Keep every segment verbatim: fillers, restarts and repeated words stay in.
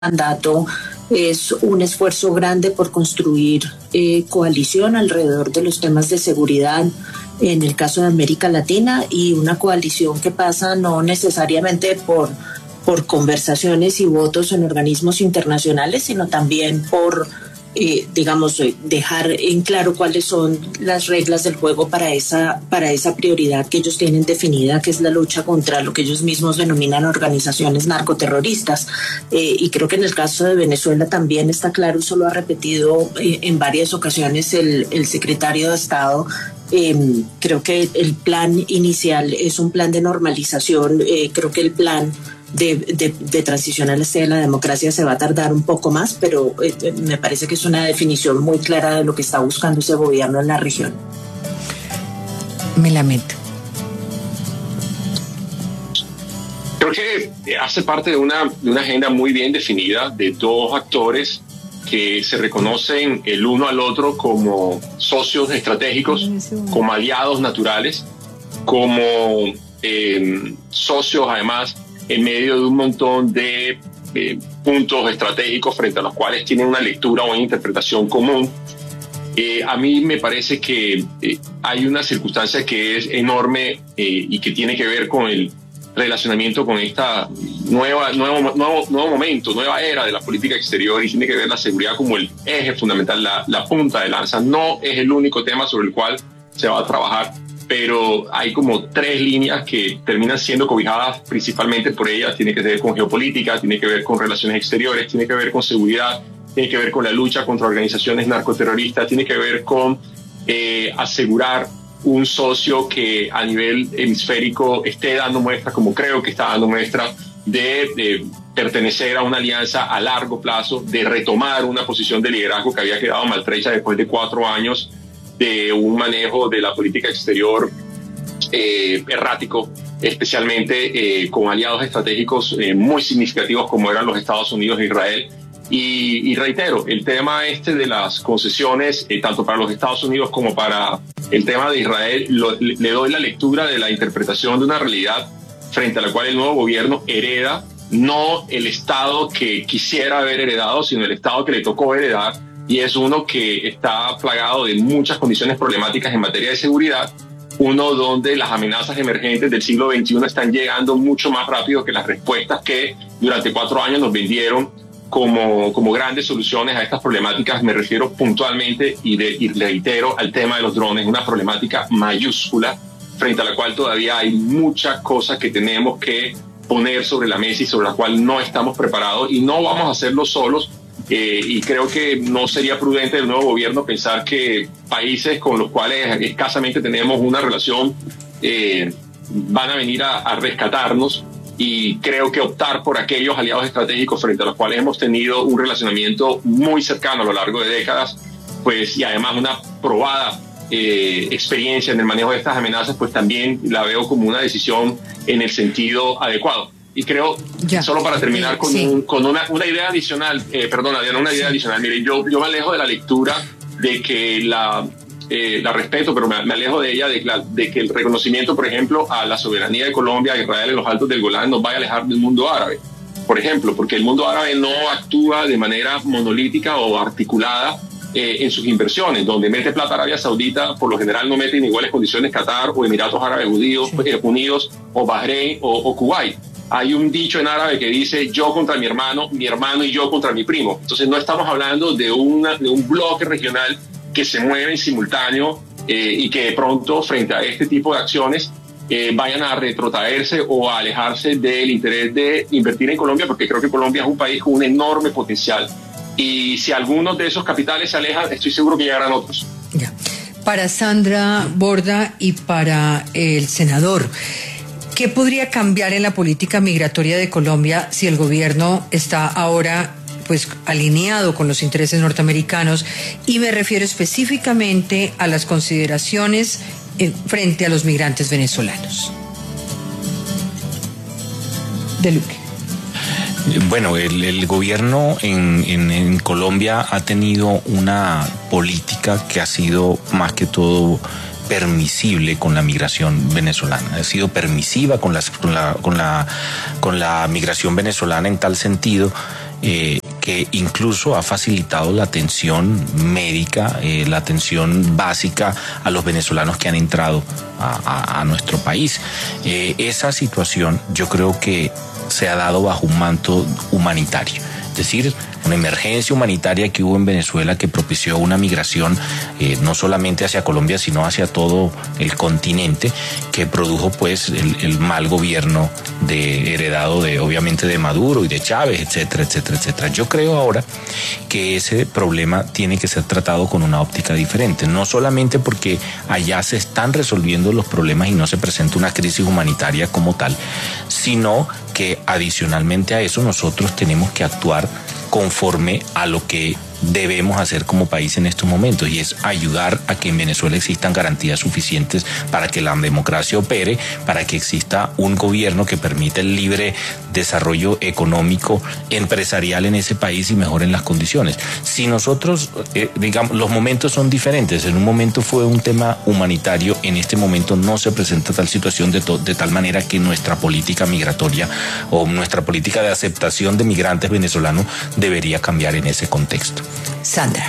mandato es un esfuerzo grande por construir eh, coalición alrededor de los temas de seguridad en el caso de América Latina, y una coalición que pasa no necesariamente por, por conversaciones y votos en organismos internacionales, sino también por Eh, digamos, dejar en claro cuáles son las reglas del juego para esa, para esa prioridad que ellos tienen definida, que es la lucha contra lo que ellos mismos denominan organizaciones narcoterroristas. Eh, y creo que en el caso de Venezuela también está claro, eso lo ha repetido eh, en varias ocasiones el, el secretario de Estado. Eh, creo que el plan inicial es un plan de normalización. Eh, creo que el plan De, de, de transición a la democracia se va a tardar un poco más, pero eh, me parece que es una definición muy clara de lo que está buscando ese gobierno en la región. Melamed. Creo que hace parte de una, de una agenda muy bien definida de dos actores que se reconocen el uno al otro como socios estratégicos, como aliados naturales, como eh, socios además en medio de un montón de eh, puntos estratégicos frente a los cuales tienen una lectura o una interpretación común. Eh, a mí me parece que eh, hay una circunstancia que es enorme eh, y que tiene que ver con el relacionamiento con esta nueva, nuevo, nuevo, nuevo momento, nueva era de la política exterior, y tiene que ver la seguridad como el eje fundamental, la, la punta de lanza. No es el único tema sobre el cual se va a trabajar, pero hay como tres líneas que terminan siendo cobijadas principalmente por ellas. Tiene que ver con geopolítica, tiene que ver con relaciones exteriores, tiene que ver con seguridad, tiene que ver con la lucha contra organizaciones narcoterroristas, tiene que ver con eh, asegurar un socio que a nivel hemisférico esté dando muestras, como creo que está dando muestras, de, de pertenecer a una alianza a largo plazo, de retomar una posición de liderazgo que había quedado maltrecha después de cuatro años de un manejo de la política exterior eh, errático, especialmente eh, con aliados estratégicos eh, muy significativos como eran los Estados Unidos e Israel. Y, y reitero, el tema este de las concesiones, eh, tanto para los Estados Unidos como para el tema de Israel, lo, le, le doy la lectura de la interpretación de una realidad frente a la cual el nuevo gobierno hereda, no el Estado que quisiera haber heredado, sino el Estado que le tocó heredar, y es uno que está plagado de muchas condiciones problemáticas en materia de seguridad, uno donde las amenazas emergentes del siglo veintiuno están llegando mucho más rápido que las respuestas que durante cuatro años nos vendieron como, como grandes soluciones a estas problemáticas. Me refiero puntualmente y, de, y reitero al tema de los drones, una problemática mayúscula frente a la cual todavía hay muchas cosas que tenemos que poner sobre la mesa y sobre la cual no estamos preparados, y no vamos a hacerlo solos. Eh, y creo que no sería prudente del nuevo gobierno pensar que países con los cuales escasamente tenemos una relación eh, van a venir a, a rescatarnos, y creo que optar por aquellos aliados estratégicos frente a los cuales hemos tenido un relacionamiento muy cercano a lo largo de décadas, pues, y además una probada eh, experiencia en el manejo de estas amenazas, pues también la veo como una decisión en el sentido adecuado. Y creo, ya. solo para terminar con, sí. un, con una, una idea adicional, eh, perdona, Diana, una idea sí. adicional. Mire, yo, yo me alejo de la lectura de que la, eh, la respeto, pero me, me alejo de ella, de, la, de que el reconocimiento, por ejemplo, a la soberanía de Colombia, a Israel en los altos del Golán, nos vaya a alejar del mundo árabe, por ejemplo, porque el mundo árabe no actúa de manera monolítica o articulada eh, en sus inversiones. Donde mete plata Arabia Saudita, por lo general no mete en iguales condiciones Qatar o Emiratos Árabes Unidos, sí. eh, Unidos o Bahrein o, o Kuwait. Hay un dicho en árabe que dice yo contra mi hermano, mi hermano y yo contra mi primo. Entonces no estamos hablando de, una, de un bloque regional que se mueve en simultáneo eh, y que de pronto frente a este tipo de acciones eh, vayan a retrotraerse o a alejarse del interés de invertir en Colombia, porque creo que Colombia es un país con un enorme potencial. Y si algunos de esos capitales se alejan, estoy seguro que llegarán otros. Ya. Para Sandra Borda y para el senador, ¿qué podría cambiar en la política migratoria de Colombia si el gobierno está ahora pues alineado con los intereses norteamericanos? Y me refiero específicamente a las consideraciones eh, frente a los migrantes venezolanos. De Luque. Bueno, el, el gobierno en, en, en Colombia ha tenido una política que ha sido más que todo permisible con la migración venezolana, ha sido permisiva con, las, con, la, con, la, con la migración venezolana en tal sentido eh, que incluso ha facilitado la atención médica, eh, la atención básica a los venezolanos que han entrado a, a, a nuestro país. Eh, esa situación yo creo que se ha dado bajo un manto humanitario, es decir, una emergencia humanitaria que hubo en Venezuela que propició una migración eh, no solamente hacia Colombia, sino hacia todo el continente, que produjo pues el, el mal gobierno de, heredado de obviamente de Maduro y de Chávez, etcétera, etcétera, etcétera. Yo creo ahora que ese problema tiene que ser tratado con una óptica diferente, no solamente porque allá se están resolviendo los problemas y no se presenta una crisis humanitaria como tal, sino que adicionalmente a eso nosotros tenemos que actuar conforme a lo que debemos hacer como país en estos momentos, y es ayudar a que en Venezuela existan garantías suficientes para que la democracia opere, para que exista un gobierno que permita el libre desarrollo económico, empresarial en ese país y mejoren las condiciones. Si nosotros, eh, digamos, los momentos son diferentes, en un momento fue un tema humanitario, en este momento no se presenta tal situación de, to- de tal manera que nuestra política migratoria o nuestra política de aceptación de migrantes venezolanos debería cambiar en ese contexto. Sandra.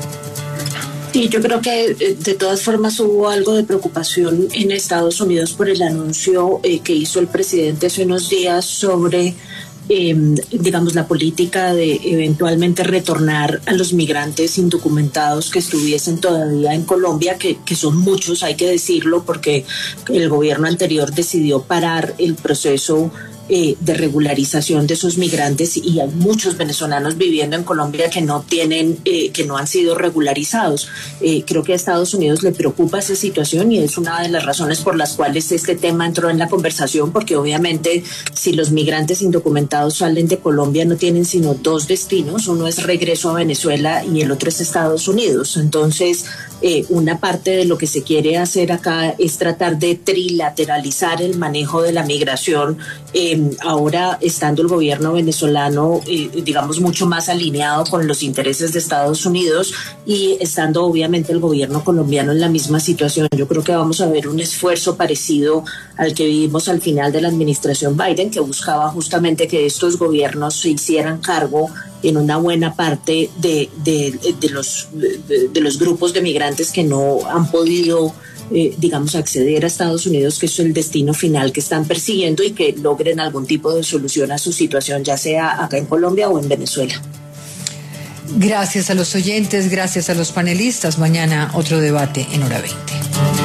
Sí, yo creo que de todas formas hubo algo de preocupación en Estados Unidos por el anuncio eh, que hizo el presidente hace unos días sobre, eh, digamos, la política de eventualmente retornar a los migrantes indocumentados que estuviesen todavía en Colombia, que, que son muchos, hay que decirlo, porque el gobierno anterior decidió parar el proceso Eh, de regularización de esos migrantes, y hay muchos venezolanos viviendo en Colombia que no tienen, eh, que no han sido regularizados. Eh, creo que a Estados Unidos le preocupa esa situación y es una de las razones por las cuales este tema entró en la conversación, porque obviamente si los migrantes indocumentados salen de Colombia no tienen sino dos destinos, uno es regreso a Venezuela y el otro es Estados Unidos. Entonces, eh, una parte de lo que se quiere hacer acá es tratar de trilateralizar el manejo de la migración, eh, ahora estando el gobierno venezolano, eh, digamos, mucho más alineado con los intereses de Estados Unidos y estando obviamente el gobierno colombiano en la misma situación. Yo creo que vamos a ver un esfuerzo parecido al que vimos al final de la administración Biden, que buscaba justamente que estos gobiernos se hicieran cargo en una buena parte de, de, de, los, de, de los grupos de migrantes que no han podido Eh, digamos, acceder a Estados Unidos, que es el destino final que están persiguiendo, y que logren algún tipo de solución a su situación, ya sea acá en Colombia o en Venezuela. Gracias a los oyentes, gracias a los panelistas. Mañana otro debate en Hora veinte.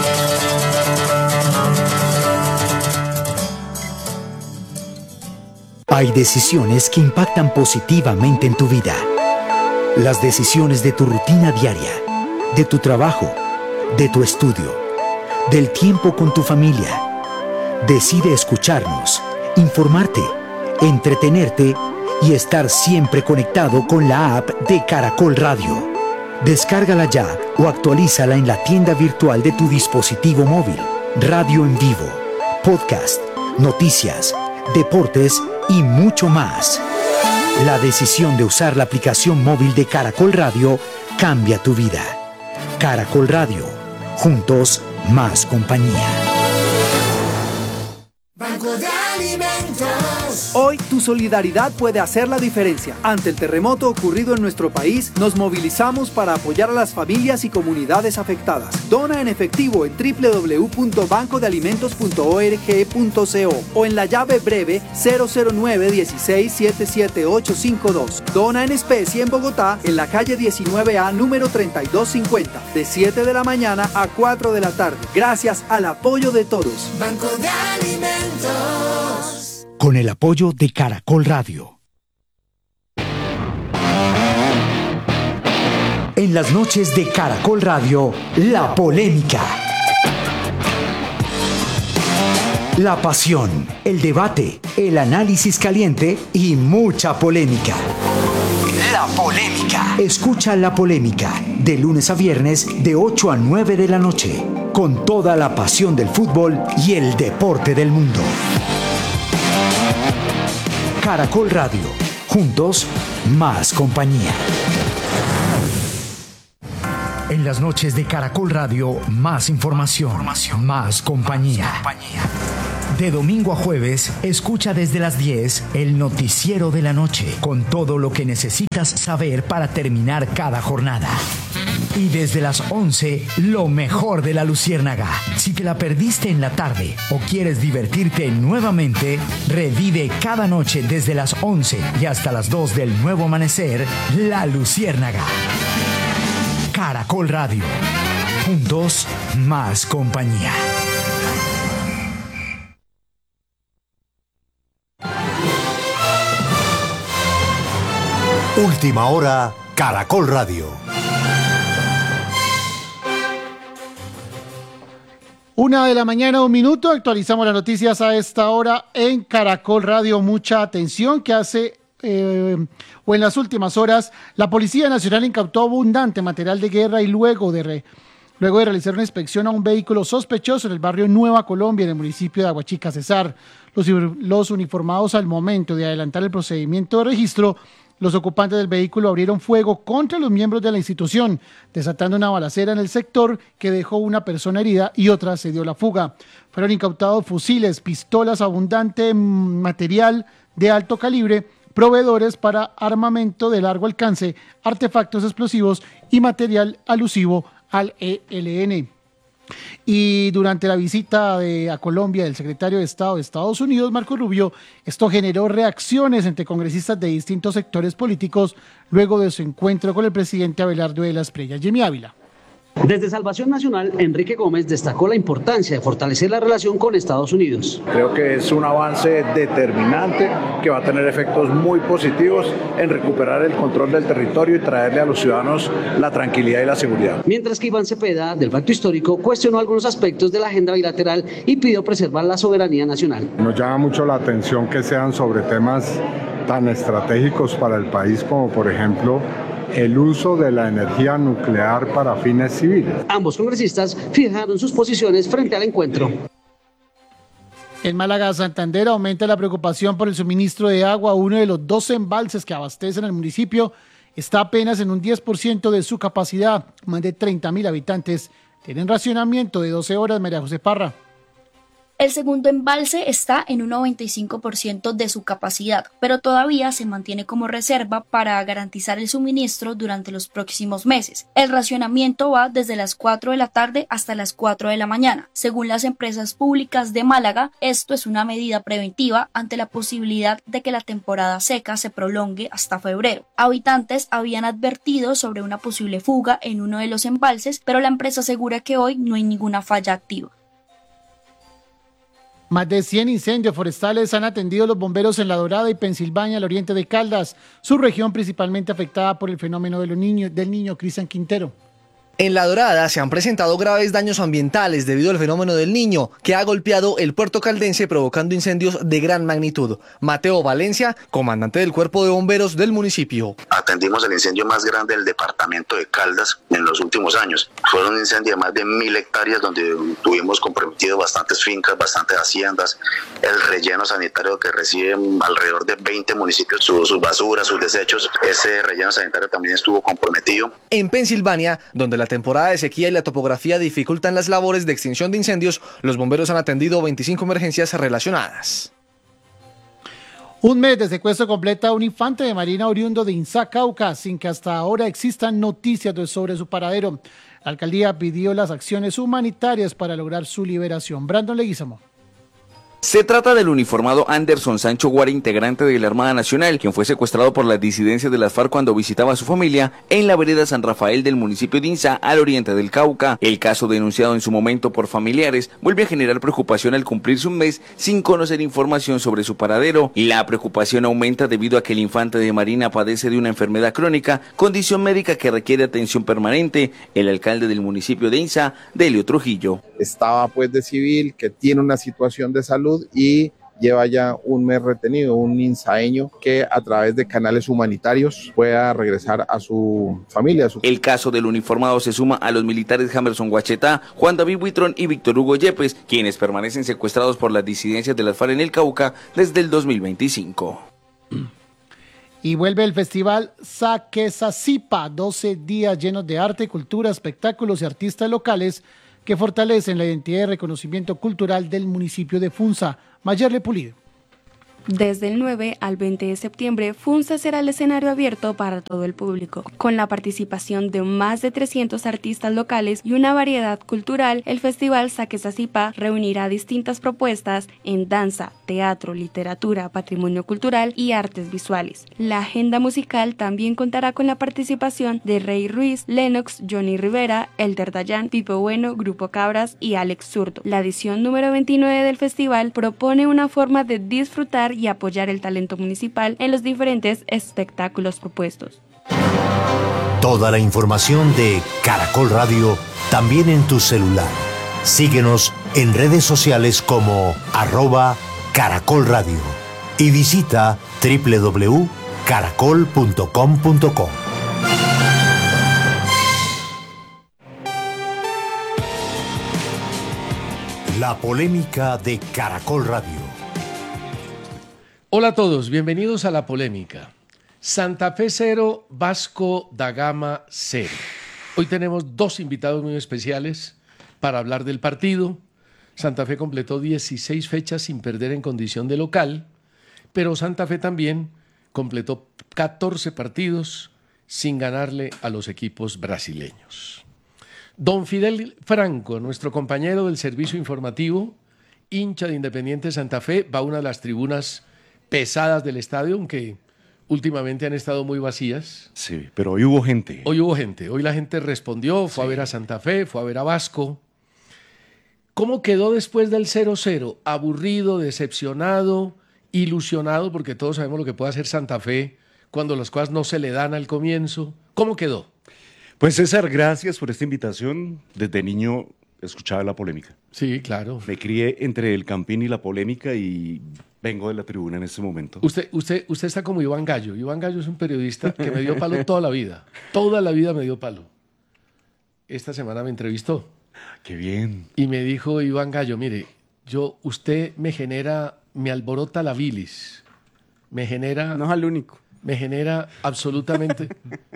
Hay decisiones que impactan positivamente en tu vida. Las decisiones de tu rutina diaria, de tu trabajo, de tu estudio, del tiempo con tu familia. Decide escucharnos, informarte, entretenerte y estar siempre conectado con la app de Caracol Radio. Descárgala ya o actualízala en la tienda virtual de tu dispositivo móvil. Radio en vivo, podcast, noticias, deportes y mucho más. La decisión de usar la aplicación móvil de Caracol Radio cambia tu vida. Caracol Radio. Juntos, más compañía. Banco de Alimentos. Hoy tu solidaridad puede hacer la diferencia. Ante el terremoto ocurrido en nuestro país, nos movilizamos para apoyar a las familias y comunidades afectadas. Dona en efectivo en doble u doble u doble u punto banco de alimentos punto org punto co o en la llave breve cero cero nueve dieciséis siete siete ocho cinco dos. Dona en especie en Bogotá, en la calle diecinueve A, número treinta y dos cincuenta, de siete de la mañana a cuatro de la tarde. Gracias al apoyo de todos. Banco de Alimentos. Con el apoyo de Caracol Radio. En las noches de Caracol Radio, la polémica. La pasión, el debate, el análisis caliente y mucha polémica. La polémica. Escucha La Polémica de lunes a viernes de ocho a nueve de la noche, con toda la pasión del fútbol y el deporte del mundo. Caracol Radio. Juntos, más compañía. En las noches de Caracol Radio, más información, más compañía. Más compañía. De domingo a jueves, escucha desde las diez el noticiero de la noche, con todo lo que necesitas saber para terminar cada jornada. Y desde las once, lo mejor de La Luciérnaga. Si te la perdiste en la tarde o quieres divertirte nuevamente, revive cada noche desde las once y hasta las dos del nuevo amanecer, La Luciérnaga. Caracol Radio. Juntos, más compañía. Última hora, Caracol Radio. Una de la mañana, un minuto, actualizamos las noticias a esta hora en Caracol Radio. Mucha atención que hace, eh, o en las últimas horas, la Policía Nacional incautó abundante material de guerra y luego de, re, luego de realizar una inspección a un vehículo sospechoso en el barrio Nueva Colombia, en el municipio de Aguachica, Cesar. Los, los uniformados al momento de adelantar el procedimiento de registro, los ocupantes del vehículo abrieron fuego contra los miembros de la institución, desatando una balacera en el sector que dejó una persona herida y otra se dio la fuga. Fueron incautados fusiles, pistolas, abundante material de alto calibre, proveedores para armamento de largo alcance, artefactos explosivos y material alusivo al E L N. Y durante la visita de, a Colombia del secretario de Estado de Estados Unidos, Marco Rubio, esto generó reacciones entre congresistas de distintos sectores políticos luego de su encuentro con el presidente Abelardo de la Espriella. Jimmy Ávila. Desde Salvación Nacional, Enrique Gómez destacó la importancia de fortalecer la relación con Estados Unidos. Creo que es un avance determinante que va a tener efectos muy positivos en recuperar el control del territorio y traerle a los ciudadanos la tranquilidad y la seguridad. Mientras que Iván Cepeda, del Pacto Histórico, cuestionó algunos aspectos de la agenda bilateral y pidió preservar la soberanía nacional. Nos llama mucho la atención que sean sobre temas tan estratégicos para el país como, por ejemplo, el uso de la energía nuclear para fines civiles. Ambos congresistas fijaron sus posiciones frente al encuentro. En Málaga, Santander, aumenta la preocupación por el suministro de agua. Uno de los doce embalses que abastecen al municipio está apenas en un diez por ciento de su capacidad. Más de treinta mil habitantes tienen racionamiento de doce horas. María José Parra. El segundo embalse está en un noventa y cinco por ciento de su capacidad, pero todavía se mantiene como reserva para garantizar el suministro durante los próximos meses. El racionamiento va desde las cuatro de la tarde hasta las cuatro de la mañana. Según las empresas públicas de Málaga, esto es una medida preventiva ante la posibilidad de que la temporada seca se prolongue hasta febrero. Habitantes habían advertido sobre una posible fuga en uno de los embalses, pero la empresa asegura que hoy no hay ninguna falla activa. Más de cien incendios forestales han atendido los bomberos en La Dorada y Pensilvania, al oriente de Caldas, su región principalmente afectada por el fenómeno de los niños, del niño Cristian Quintero. En La Dorada se han presentado graves daños ambientales debido al fenómeno del Niño, que ha golpeado el puerto caldense provocando incendios de gran magnitud. Mateo Valencia, comandante del Cuerpo de Bomberos del municipio. Atendimos el incendio más grande del departamento de Caldas en los últimos años. Fueron un incendio de más de mil hectáreas donde tuvimos comprometido bastantes fincas, bastantes haciendas, el relleno sanitario que recibe alrededor de veinte municipios, sus, sus basuras, sus desechos. Ese relleno sanitario también estuvo comprometido. En Pensilvania, donde la temporada de sequía y la topografía dificultan las labores de extinción de incendios, los bomberos han atendido veinticinco emergencias relacionadas. Un mes de secuestro completa a un infante de marina oriundo de Inzá, Cauca, sin que hasta ahora existan noticias sobre su paradero. La alcaldía pidió las acciones humanitarias para lograr su liberación. Brandon Leguizamo. Se trata del uniformado Anderson Sancho Guara, integrante de la Armada Nacional, quien fue secuestrado por las disidencias de las FARC cuando visitaba a su familia en la vereda San Rafael del municipio de Inzá, al oriente del Cauca. El caso, denunciado en su momento por familiares, vuelve a generar preocupación al cumplirse un mes sin conocer información sobre su paradero. La preocupación aumenta debido a que el infante de marina padece de una enfermedad crónica, condición médica que requiere atención permanente. El alcalde del municipio de Inzá, Delio Trujillo. Estaba pues de civil, que tiene una situación de salud y lleva ya un mes retenido, un insaeño que a través de canales humanitarios pueda regresar a su familia. A su... El caso del uniformado se suma a los militares Jamerson Guachetá, Juan David Buitrón y Víctor Hugo Yepes, quienes permanecen secuestrados por las disidencias de las FARC en el Cauca desde el dos mil veinticinco. Y vuelve el festival Saquesacipa, doce días llenos de arte, cultura, espectáculos y artistas locales que fortalecen la identidad y reconocimiento cultural del municipio de Funza. Mayerle Pulido. Desde el nueve al veinte de septiembre, Funza será el escenario abierto para todo el público. Con la participación de más de trescientos artistas locales y una variedad cultural, el Festival Saquezasipa reunirá distintas propuestas en danza, teatro, literatura, patrimonio cultural y artes visuales. La agenda musical también contará con la participación de Rey Ruiz, Lennox, Johnny Rivera, Elder Dayan, Pipo Bueno, Grupo Cabras y Alex Zurdo. La edición número veintinueve del festival propone una forma de disfrutar y apoyar el talento municipal en los diferentes espectáculos propuestos. Toda la información de Caracol Radio también en tu celular. Síguenos en redes sociales como arroba Caracol Radio y visita doble u doble u doble u punto caracol punto com punto co. La polémica de Caracol Radio. Hola a todos, bienvenidos a La Polémica. Santa Fe cero, Vasco da Gama cero. Hoy tenemos dos invitados muy especiales para hablar del partido. Santa Fe completó dieciséis fechas sin perder en condición de local, pero Santa Fe también completó catorce partidos sin ganarle a los equipos brasileños. Don Fidel Franco, nuestro compañero del servicio informativo, hincha de Independiente Santa Fe, va a una de las tribunas pesadas del estadio, aunque últimamente han estado muy vacías. Sí, pero hoy hubo gente. Hoy hubo gente, hoy la gente respondió, fue sí. a ver a Santa Fe, fue a ver a Vasco. ¿Cómo quedó después del cero cero? Aburrido, decepcionado, ilusionado, porque todos sabemos lo que puede hacer Santa Fe cuando las cosas no se le dan al comienzo. ¿Cómo quedó? Pues César, gracias por esta invitación. Desde niño escuchaba La Polémica. Sí, claro. Me crié entre el Campín y La Polémica y vengo de la tribuna en este momento. Usted, usted, usted está como Iván Gallo. Iván Gallo es un periodista que me dio palo toda la vida. Toda la vida me dio palo. Esta semana me entrevistó. Qué bien. Y me dijo Iván Gallo, mire, yo, usted me genera, me alborota la bilis. Me genera... No es el único. Me genera absolutamente...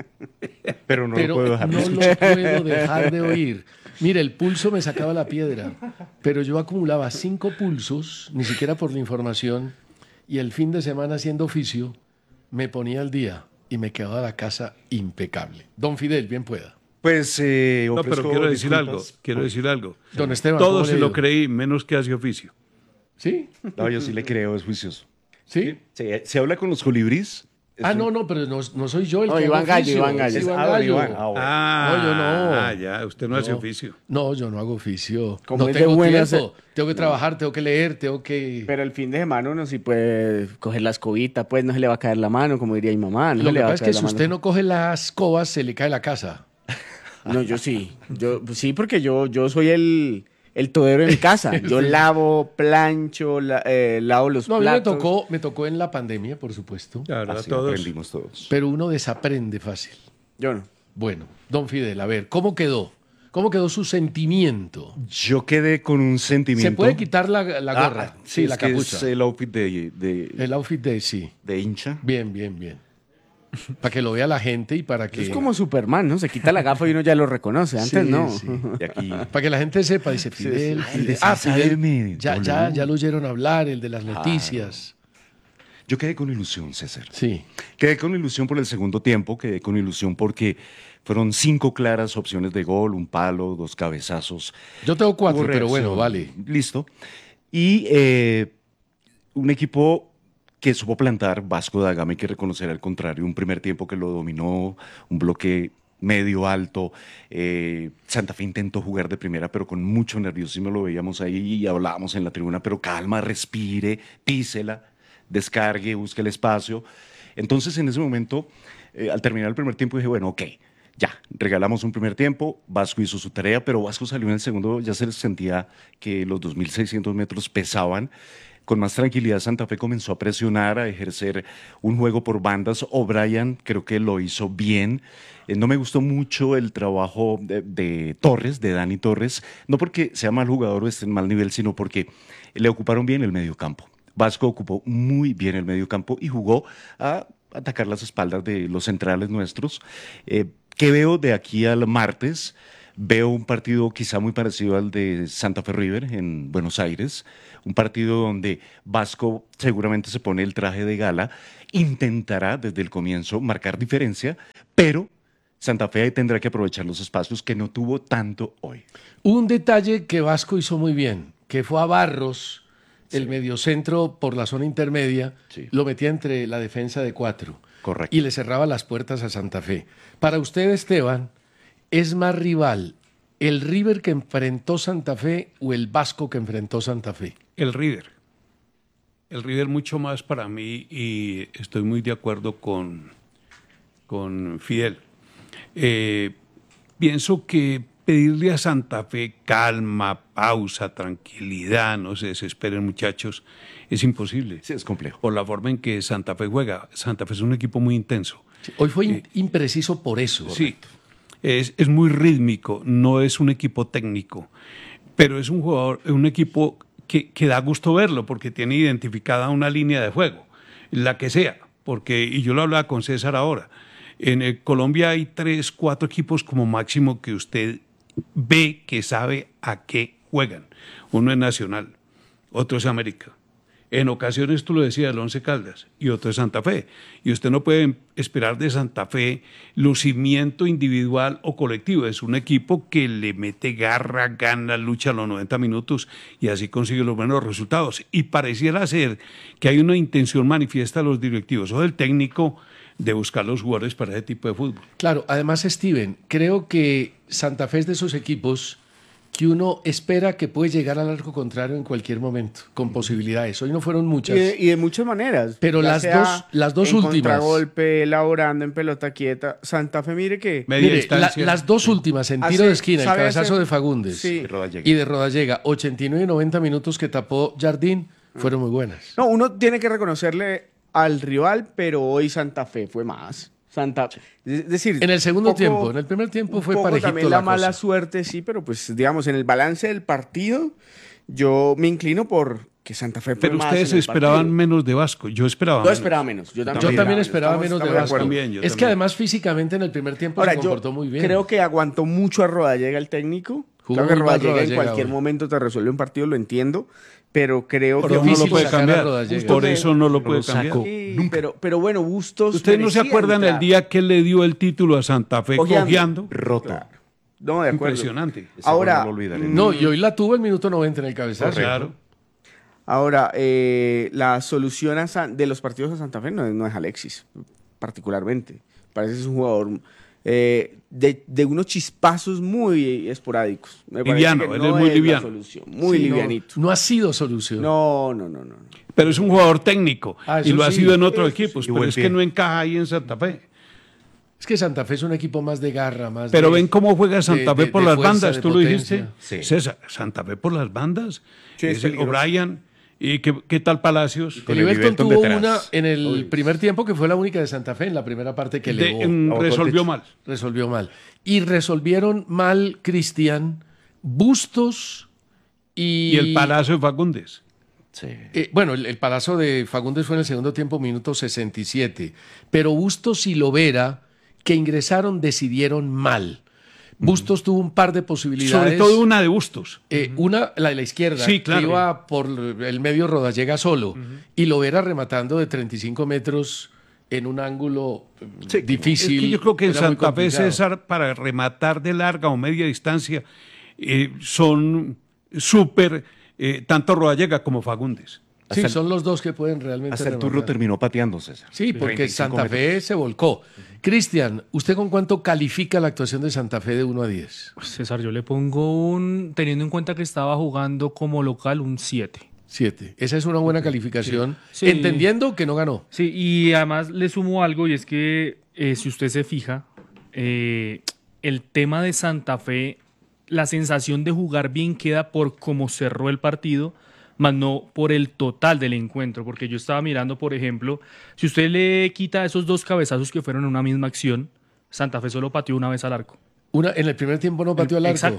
Pero no pero lo puedo dejar de no escuchar. lo puedo dejar de oír. Mire, el pulso me sacaba la piedra, pero yo acumulaba cinco pulsos, ni siquiera por la información, y el fin de semana haciendo oficio, me ponía al día y me quedaba la casa impecable. Don Fidel, bien pueda. Pues, eh, no, pero quiero decir disculpas. algo, quiero decir algo. Don Esteban, todo ¿cómo se le lo digo? creí, menos que hace oficio. ¿Sí? No, yo sí le creo, es juicioso. ¿Sí? Se, se habla con los colibríes. Ah, no, no, pero no, no soy yo el Oh, que Iván hago Gallo, oficio. Iván Gallo. Es Iván Ah, Gallo. Iván. Ah, bueno. Ah, No, yo no. Ah, ya, usted no, hace No. oficio. No, yo no hago oficio. Como no es de tengo buenas, tiempo. Tengo que trabajar, tengo que leer, tengo que... Pero el fin de semana uno sí puede coger la escobita, pues no se le va a caer la mano, como diría mi mamá. No Lo se le que va a pasa es caer que la si mano. usted no coge las escobas, se le cae la casa. No, yo sí. Yo, sí, porque yo, yo soy el, el todero en mi casa. Yo lavo, plancho, la- eh, lavo los No, a mí me platos. tocó, me tocó en la pandemia, por supuesto. Claro, a Así todos. aprendimos todos. Pero uno desaprende fácil. Yo no. Bueno, don Fidel, a ver, ¿cómo quedó? ¿Cómo quedó su sentimiento? Yo quedé con un sentimiento. ¿Se puede quitar la, la Ah, gorra? sí, sí, es la que capucha. es el outfit de, de, El outfit de sí. de hincha. Bien, bien, bien. Para que lo vea la gente y para que... Es como Superman, ¿no? Se quita la gafa y uno ya lo reconoce. Antes Sí, no. sí. Y aquí. Para que la gente sepa, dice Fidel. sí. Fidel. El de Ah, César Fidel. M. Ya, Doble. ya, ya lo oyeron hablar, el de las noticias. Yo quedé con ilusión, César. Sí. Quedé con ilusión por el segundo tiempo, quedé con ilusión porque fueron cinco claras opciones de gol, un palo, dos cabezazos. Yo tengo cuatro, Hubo pero bueno, reacción. vale. Listo. Y eh, un equipo que supo plantar, Vasco da Gama, hay que reconocer al contrario, un primer tiempo que lo dominó, un bloque medio alto. eh, Santa Fe intentó jugar de primera, pero con mucho nerviosismo lo veíamos ahí y hablábamos en la tribuna, pero calma, respire, písela, descargue, busque el espacio. Entonces, en ese momento, eh, al terminar el primer tiempo, dije, bueno, ok, ya, regalamos un primer tiempo, Vasco hizo su tarea, pero Vasco salió en el segundo, ya se sentía que los dos mil seiscientos metros pesaban. Con más tranquilidad, Santa Fe comenzó a presionar, a ejercer un juego por bandas. O'Brien creo que lo hizo bien. Eh, no me gustó mucho el trabajo de, de Torres, de Dani Torres, no porque sea mal jugador o esté en mal nivel, sino porque le ocuparon bien el medio campo. Vasco ocupó muy bien el medio campo y jugó a atacar las espaldas de los centrales nuestros. Eh, ¿Qué veo de aquí al martes? Veo un partido quizá muy parecido al de Santa Fe River en Buenos Aires, un partido donde Vasco seguramente se pone el traje de gala, intentará desde el comienzo marcar diferencia, pero Santa Fe tendrá que aprovechar los espacios que no tuvo tanto hoy. Un detalle que Vasco hizo muy bien, que fue a Barros, sí. el mediocentro por la zona intermedia, sí. lo metía entre la defensa de cuatro. Correcto. Y le cerraba las puertas a Santa Fe. Para usted, Esteban, ¿es más rival el River que enfrentó Santa Fe o el Vasco que enfrentó Santa Fe? El River. El River mucho más para mí y estoy muy de acuerdo con, con Fidel. Eh, pienso que pedirle a Santa Fe calma, pausa, tranquilidad, no se desesperen muchachos, es imposible. Sí, es complejo. Por la forma en que Santa Fe juega. Santa Fe es un equipo muy intenso. Sí, hoy fue eh, impreciso por eso. Sí. Es, es muy rítmico, no es un equipo técnico, pero es un jugador, un equipo que, que da gusto verlo porque tiene identificada una línea de juego, la que sea, porque, y yo lo hablaba con César ahora, en el Colombia hay tres, cuatro equipos como máximo que usted ve que sabe a qué juegan. Uno es Nacional, otro es América. En ocasiones, tú lo decías, el Once Caldas y otro es Santa Fe. Y usted no puede esperar de Santa Fe lucimiento individual o colectivo. Es un equipo que le mete garra, gana, lucha a los noventa minutos y así consigue los buenos resultados. Y pareciera ser que hay una intención manifiesta de los directivos o del técnico de buscar los jugadores para ese tipo de fútbol. Claro, además, Steven, creo que Santa Fe es de esos equipos que uno espera que puede llegar al arco contrario en cualquier momento, con posibilidades. Hoy no fueron muchas. Y de, y de muchas maneras. Pero las dos, las dos en últimas. En contragolpe, elaborando en pelota quieta. Santa Fe, mire que... Mire, la, las dos últimas, en tiro hace, de esquina, el cabezazo hacer, de Fagundes sí. y de Rodallega, ochenta y nueve y noventa minutos que tapó Jardín, fueron muy buenas. No, uno tiene que reconocerle al rival, pero hoy Santa Fe fue más. Santa, es decir, en el segundo poco, tiempo, en el primer tiempo fue poco parejito también la, la mala cosa. suerte, sí, pero pues digamos en el balance del partido yo me inclino por que Santa Fe fue pero más. Pero ustedes esperaban partido. menos de Vasco, yo esperaba. Yo menos. esperaba menos. Yo también, yo también esperaba estamos, menos estamos de Vasco. De también, es también. que además físicamente en el primer tiempo Ahora, se comportó muy bien. Creo que aguantó mucho a Rodallega el técnico. Jugó creo que Rodallega, Rodallega en cualquier ahora. momento te resuelve un partido, lo entiendo. Pero creo Por que eso no lo puede cambiar. Por que, eso no lo puede cambiar. Sí, pero, pero bueno, Bustos. ¿Ustedes no se acuerdan entrar. el día que le dio el título a Santa Fe Cojeando? cojeando? Roto. Claro. No, de acuerdo. Impresionante. Ahora, no, lo no, y hoy la tuvo el minuto noventa en el cabezazo. Claro. Ahora, eh, la solución a San, de los partidos a Santa Fe no es, no es Alexis, particularmente. Parece que es un jugador eh, de, de unos chispazos muy esporádicos. Me liviano, que él no es muy es liviano. La solución, muy sí, livianito. No, no ha sido solución. No, no, no, no. Pero es un jugador técnico ah, y lo sí, ha sido en otros eso equipos, sí, pero es pie. que no encaja ahí en Santa Fe. Es que Santa Fe es un equipo más de garra, más Pero de, ven cómo juega Santa de, Fe por de, de las fuerza, bandas, de tú potencia. lo dijiste, Sí. César, Santa Fe por las bandas, Sí, es ese O'Brien, ¿y qué, qué tal Palacios? El Everton tuvo una en el Uy. primer tiempo que fue la única de Santa Fe en la primera parte que de, elevó. en, resolvió mal. Resolvió mal. Y resolvieron mal Cristian, Bustos y... Y el Palacio de Fagundes. Sí. Eh, bueno, el, el Palacio de Fagundes fue en el segundo tiempo, minuto sesenta y siete. Pero Bustos y Lovera, que ingresaron, decidieron mal. Bustos uh-huh. tuvo un par de posibilidades. Sobre todo una de Bustos. Eh, uh-huh. Una, la de la izquierda, sí, claro. que iba por el medio Rodallega solo. Uh-huh. Y Lovera rematando de treinta y cinco metros en un ángulo sí, difícil. Es que yo creo que en Santa Fe, César, para rematar de larga o media distancia, eh, son súper, eh, tanto Rodallega como Fagundes. Sí, el, son los dos que pueden realmente Hasta el rematar. Turro terminó pateando, César. Sí, porque Santa Fe metros. se volcó. Uh-huh. Cristian, ¿usted con cuánto califica la actuación de Santa Fe de uno a diez? César, yo le pongo un, teniendo en cuenta que estaba jugando como local, un siete. siete. Esa es una buena okay. calificación, sí. Sí. entendiendo que no ganó. Sí, y además le sumo algo, y es que eh, si usted se fija, eh, el tema de Santa Fe, la sensación de jugar bien queda por cómo cerró el partido, más no por el total del encuentro, porque yo estaba mirando, por ejemplo, si usted le quita esos dos cabezazos que fueron en una misma acción, Santa Fe solo pateó una vez al arco. Una, en el primer tiempo no pateó al arco. Exacto.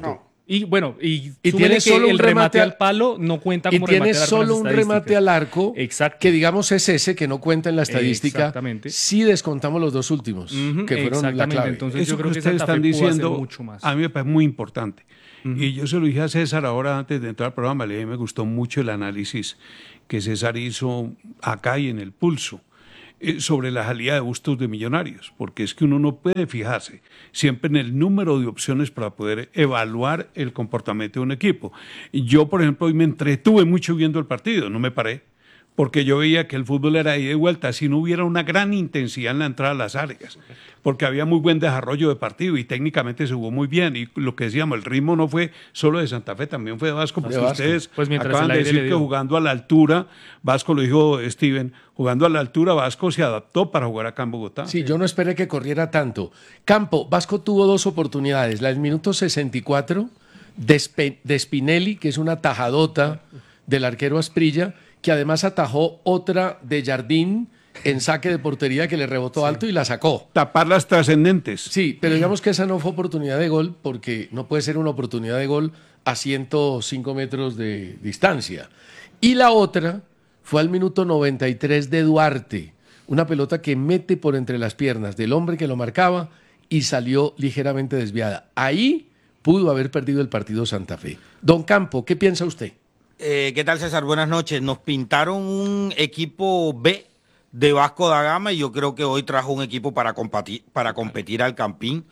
Y bueno, y, y súmele tiene que solo el un remate remate al palo no cuenta como y tiene remate al arco en solo las un estadísticas. remate al arco, Exacto. que digamos es ese que no cuenta en la estadística. Exactamente. Si descontamos los dos últimos, Ujú, que fueron la exactamente. clave. Entonces Eso yo creo que que ustedes Santa Fe están pudo hacer diciendo, mucho más. a mí me parece muy importante. Ujú. Y yo se lo dije a César ahora antes de entrar al programa, le dije, me gustó mucho el análisis que César hizo acá y en El Pulso eh, sobre la salida de Bustos de Millonarios, porque es que uno no puede fijarse siempre en el número de opciones para poder evaluar el comportamiento de un equipo. Y yo, por ejemplo, hoy me entretuve mucho viendo el partido, no me paré, porque yo veía que el fútbol era ida y vuelta, si no hubiera una gran intensidad en la entrada a las áreas, porque había muy buen desarrollo de partido y técnicamente se jugó muy bien, y lo que decíamos, el ritmo no fue solo de Santa Fe, también fue de Vasco, porque De Vasco. ustedes Pues mientras acaban el de aire decir le que dio. jugando a la altura, Vasco lo dijo Steven, jugando a la altura Vasco se adaptó para jugar acá en Bogotá. Sí, yo no esperé que corriera tanto. Campo, Vasco tuvo dos oportunidades. La del minuto sesenta y cuatro de, Spe- de Spinelli, que es una tajadota del arquero Asprilla, que además atajó otra de Jardín en saque de portería que le rebotó alto y la sacó. Tapar las trascendentes. Sí, pero digamos que esa no fue oportunidad de gol, porque no puede ser una oportunidad de gol a ciento cinco metros de distancia. Y la otra fue al minuto noventa y tres de Duarte, una pelota que mete por entre las piernas del hombre que lo marcaba y salió ligeramente desviada. Ahí pudo haber perdido el partido Santa Fe. Don Campo, ¿qué piensa usted? Eh, ¿Qué tal, César? Buenas noches. Nos pintaron un equipo B de Vasco da Gama y yo creo que hoy trajo un equipo para competir, para competir al Campín.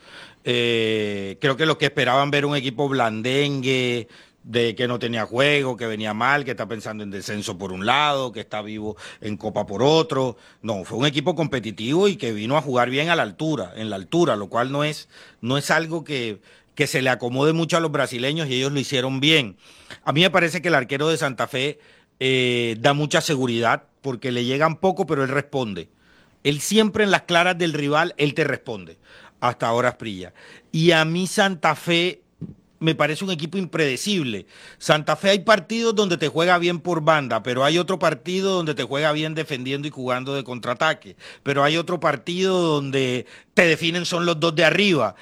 Eh, creo que los que esperaban ver un equipo blandengue, de que no tenía juego, que venía mal, que está pensando en descenso por un lado, que está vivo en Copa por otro. No, fue un equipo competitivo y que vino a jugar bien a la altura, en la altura, lo cual no es, no es algo que, que se le acomode mucho a los brasileños y ellos lo hicieron bien. A mí me parece que el arquero de Santa Fe eh, da mucha seguridad porque le llegan poco, pero él responde. Él siempre en las claras del rival, él te responde. Hasta ahora Asprilla. Y a mí Santa Fe me parece un equipo impredecible. Santa Fe hay partidos donde te juega bien por banda, pero hay otro partido donde te juega bien defendiendo y jugando de contraataque. Pero hay otro partido donde te definen son los dos de arriba.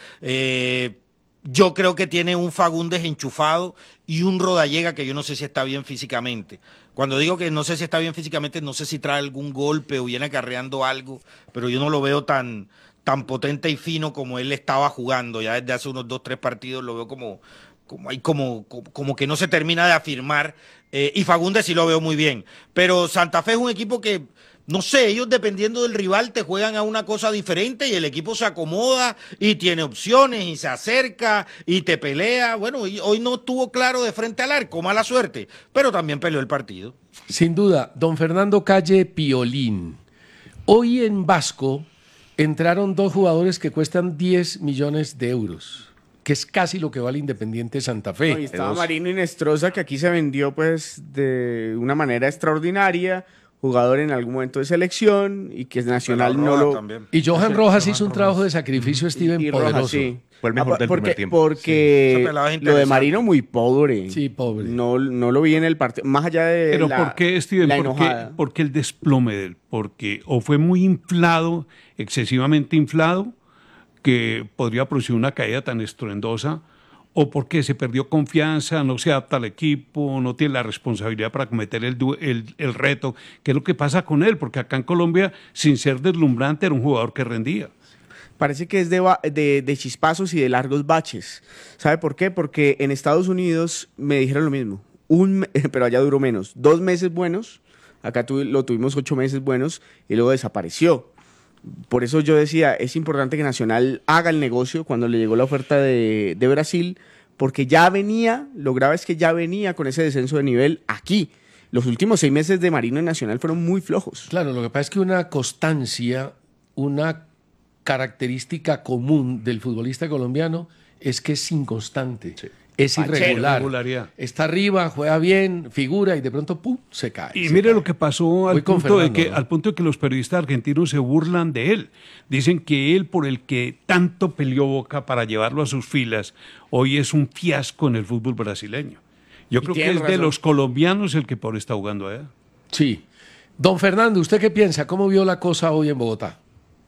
Eh, yo creo que tiene un Fagundes enchufado y un Rodallega que yo no sé si está bien físicamente. Cuando digo que no sé si está bien físicamente, no sé si trae algún golpe o viene acarreando algo, pero yo no lo veo tan, tan potente y fino como él estaba jugando. Ya desde hace unos dos, tres partidos lo veo como, como, hay como, como, como que no se termina de afirmar. Eh, y Fagundes sí lo veo muy bien. Pero Santa Fe es un equipo que, no sé, ellos dependiendo del rival te juegan a una cosa diferente y el equipo se acomoda y tiene opciones y se acerca y te pelea. Bueno, y hoy no estuvo claro de frente al arco, mala suerte, pero también peleó el partido. Sin duda, don Fernando Calle Piolín. Hoy en Vasco entraron dos jugadores que cuestan diez millones de euros, que es casi lo que vale Independiente Santa Fe. No, y estaba Marino Inestrosa, que aquí se vendió pues de una manera extraordinaria, jugador en algún momento de selección y que es Nacional no lo... También. Y Johan Rojas hizo un trabajo de sacrificio, Steven, y, y poderoso. Rojas, sí. Fue el mejor Ah, del porque, primer tiempo. Porque Sí. lo de Marino muy pobre. Sí, pobre. No, no lo vi en el partido, más allá de Pero la, ¿por qué, Steven? la ¿Por qué, enojada. por qué el desplome de él? Porque o fue muy inflado, excesivamente inflado, que podría producir una caída tan estruendosa, o porque se perdió confianza, no se adapta al equipo, no tiene la responsabilidad para cometer el, du- el, el reto, que es lo que pasa con él, porque acá en Colombia, sin ser deslumbrante, era un jugador que rendía. Parece que es de, ba- de, de chispazos y de largos baches. ¿Sabe por qué? Porque en Estados Unidos me dijeron lo mismo, un, me- pero allá duró menos. Dos meses buenos, acá tuvi- lo tuvimos ocho meses buenos y luego desapareció. Por eso yo decía, es importante que Nacional haga el negocio cuando le llegó la oferta de, de Brasil, porque ya venía, lo grave es que ya venía con ese descenso de nivel aquí. Los últimos seis meses de Marino en Nacional fueron muy flojos. Claro, lo que pasa es que una constancia, una característica común del futbolista colombiano es que es inconstante, es Pachero. irregular. Irregularidad. Está arriba, juega bien, figura y de pronto ¡pum! Se cae. Y se mire cae. lo que pasó al Voy con punto, de Fernando, que, ¿no? al punto de que los periodistas argentinos se burlan de él. Dicen que él, por el que tanto peleó Boca para llevarlo a sus filas, hoy es un fiasco en el fútbol brasileño. Yo Y creo que tiene es de razón. los colombianos el que por está jugando allá. Sí. Don Fernando, ¿usted qué piensa? ¿Cómo vio la cosa hoy en Bogotá?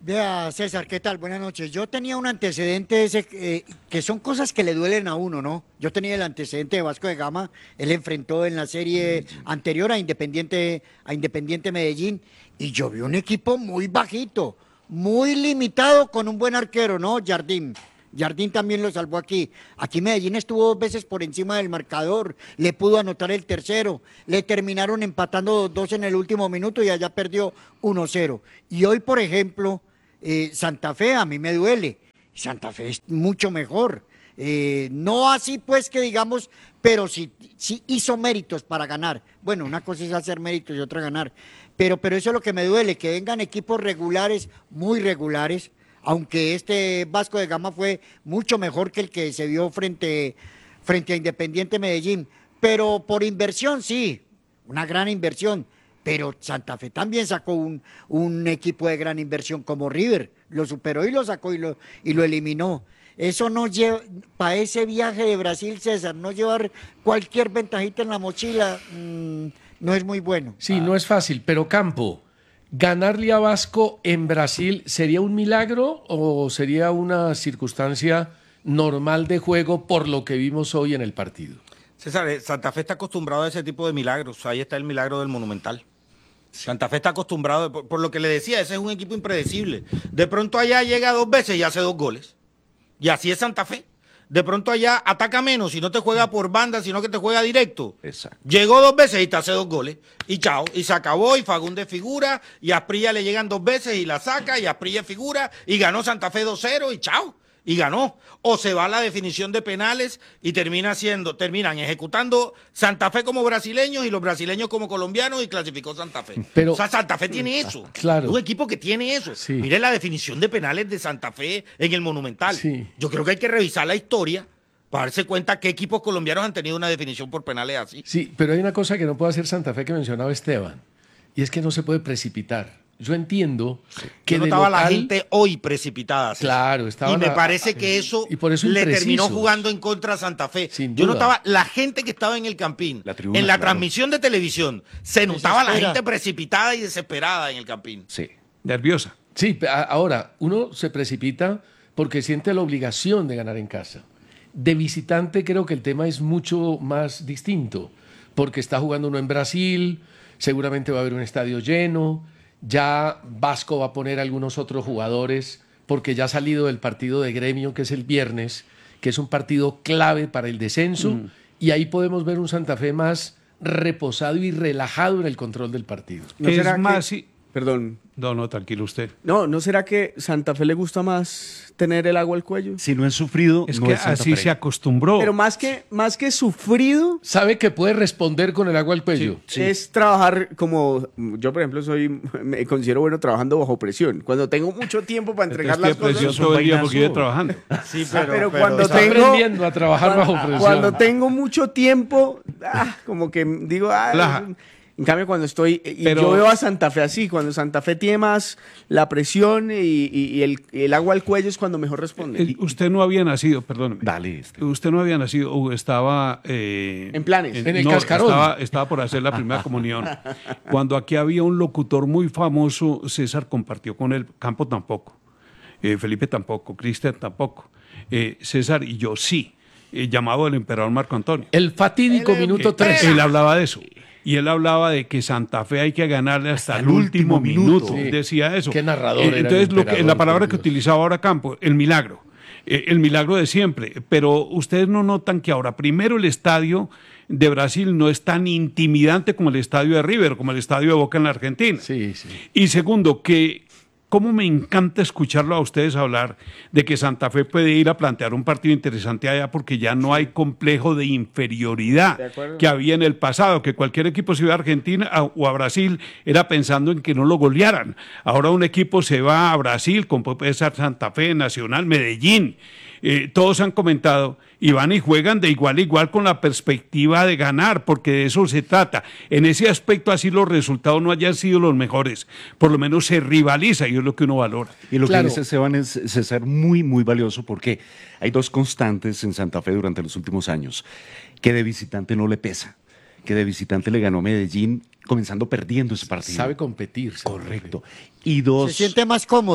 Vea, César, ¿qué tal? Buenas noches. Yo tenía un antecedente ese, eh, que son cosas que le duelen a uno, ¿no? Yo tenía el antecedente de Vasco de Gama. Él enfrentó en la serie anterior a Independiente, a Independiente Medellín y yo vi un equipo muy bajito, muy limitado con un buen arquero, ¿no? Jardín. Jardín también lo salvó aquí. Aquí Medellín estuvo dos veces por encima del marcador, le pudo anotar el tercero, le terminaron empatando dos dos en el último minuto y allá perdió uno cero. Y hoy, por ejemplo, eh, Santa Fe a mí me duele. Santa Fe es mucho mejor. Eh, no así pues que digamos, pero sí, sí hizo méritos para ganar. Bueno, una cosa es hacer méritos y otra ganar. Pero, pero eso es lo que me duele, que vengan equipos regulares, muy regulares, aunque este Vasco de Gama fue mucho mejor que el que se vio frente, frente a Independiente Medellín, pero por inversión sí, una gran inversión, pero Santa Fe también sacó un, un equipo de gran inversión como River, lo superó y lo sacó y lo, y lo eliminó. Eso no lleva, para ese viaje de Brasil, César, no llevar cualquier ventajita en la mochila, mmm, no es muy bueno. Sí, ah. no es fácil, pero Campo, ¿ganarle a Vasco en Brasil sería un milagro o sería una circunstancia normal de juego por lo que vimos hoy en el partido? César, Santa Fe está acostumbrado a ese tipo de milagros. Ahí está el milagro del Monumental. Santa Fe está acostumbrado, por, por lo que le decía, ese es un equipo impredecible. De pronto allá llega dos veces y hace dos goles. Y así es Santa Fe. De pronto allá ataca menos y no te juega por banda, sino que te juega directo. Exacto. Llegó dos veces y te hace dos goles. Y chao. Y se acabó y Fagundes figura. Y a Asprilla le llegan dos veces y la saca. Y Asprilla figura. Y ganó Santa Fe dos cero y chao. Y ganó. O se va a la definición de penales y termina siendo, terminan ejecutando Santa Fe como brasileños y los brasileños como colombianos y clasificó Santa Fe. Pero, o sea, Santa Fe tiene eso. Claro. Un equipo que tiene eso. Sí. Mire la definición de penales de Santa Fe en el Monumental. Sí. Yo creo que hay que revisar la historia para darse cuenta qué equipos colombianos han tenido una definición por penales así. Sí, pero hay una cosa que no puede hacer Santa Fe que mencionaba Esteban, y es que no se puede precipitar. Yo entiendo que Yo de notaba local, la gente hoy precipitada. ¿sí? Claro, estaba Y me la- parece que eso, y por eso le imprecisos. terminó jugando en contra a Santa Fe. Sin Yo duda. notaba la gente que estaba en el Campín, tribuna, en la claro. transmisión de televisión, se notaba la Desespera. gente precipitada y desesperada en el Campín. Sí. nerviosa. Sí, a- ahora, uno se precipita porque siente la obligación de ganar en casa. De visitante creo que el tema es mucho más distinto, porque está jugando uno en Brasil, seguramente va a haber un estadio lleno, ya Vasco va a poner algunos otros jugadores, porque ya ha salido del partido de Gremio, que es el viernes, que es un partido clave para el descenso, Mm. y ahí podemos ver un Santa Fe más reposado y relajado en el control del partido. ¿No Es será más, que- sí. Perdón. No, no, tranquilo usted. No, ¿no será que Santa Fe le gusta más tener el agua al cuello? Si no es sufrido, Es no que es Santa así Fe. se acostumbró. Pero más que, más que sufrido, sabe que puede responder con el agua al cuello. es trabajar como yo, por ejemplo, soy me considero bueno trabajando bajo presión. Cuando tengo mucho tiempo para entregar Entonces, las ¿qué presión cosas. todo el día porque vive trabajando? Sí, pero, cuando está tengo aprendiendo a trabajar cuando, bajo presión. Cuando tengo mucho tiempo, ah, como que digo, ah, Relaja. en cambio cuando estoy y Pero- yo veo a Santa Fe así, cuando Santa Fe tiene más la presión y, y- y el, el agua al cuello es cuando mejor responde. Eh, Usted no había nacido, perdóneme. Dale. Este. Usted no había nacido, o estaba... eh, En planes. En el no, cascarón. Estaba, estaba por hacer la primera comunión. Cuando aquí había un locutor muy famoso, César compartió con él, Campo tampoco, eh, Felipe tampoco, Cristian tampoco, eh, César y yo sí, eh, llamado el emperador Marco Antonio. El fatídico minuto tres. Él hablaba de eso. Y él hablaba de que Santa Fe hay que ganarle hasta, el último, minuto. Sí. Decía eso. Qué narrador Eh, era el Entonces, lo que, emperador, la palabra por que Dios. utilizaba ahora Campo, el milagro. Eh, el milagro de siempre. Pero ustedes no notan que ahora, primero, el estadio de Brasil no es tan intimidante como el estadio de River, como el estadio de Boca en la Argentina. Sí, sí. Y segundo, que cómo me encanta escucharlo a ustedes hablar de que Santa Fe puede ir a plantear un partido interesante allá porque ya no hay complejo de inferioridad De acuerdo. que había en el pasado, que cualquier equipo se iba a Argentina a- o a Brasil era pensando en que no lo golearan. Ahora un equipo se va a Brasil, como puede ser Santa Fe, Nacional, Medellín. Eh, todos han comentado y van y juegan de igual a igual con la perspectiva de ganar, porque de eso se trata. En ese aspecto, así los resultados no hayan sido los mejores, por lo menos se rivaliza y es lo que uno valora. Y lo Claro. que dice Esteban es, es ser muy, muy valioso porque hay dos constantes en Santa Fe durante los últimos años, que de visitante no le pesa, que de visitante le ganó Medellín comenzando perdiendo ese partido. Sabe competir. Santa Fe. Correcto. Y dos... Se siente más cómodo.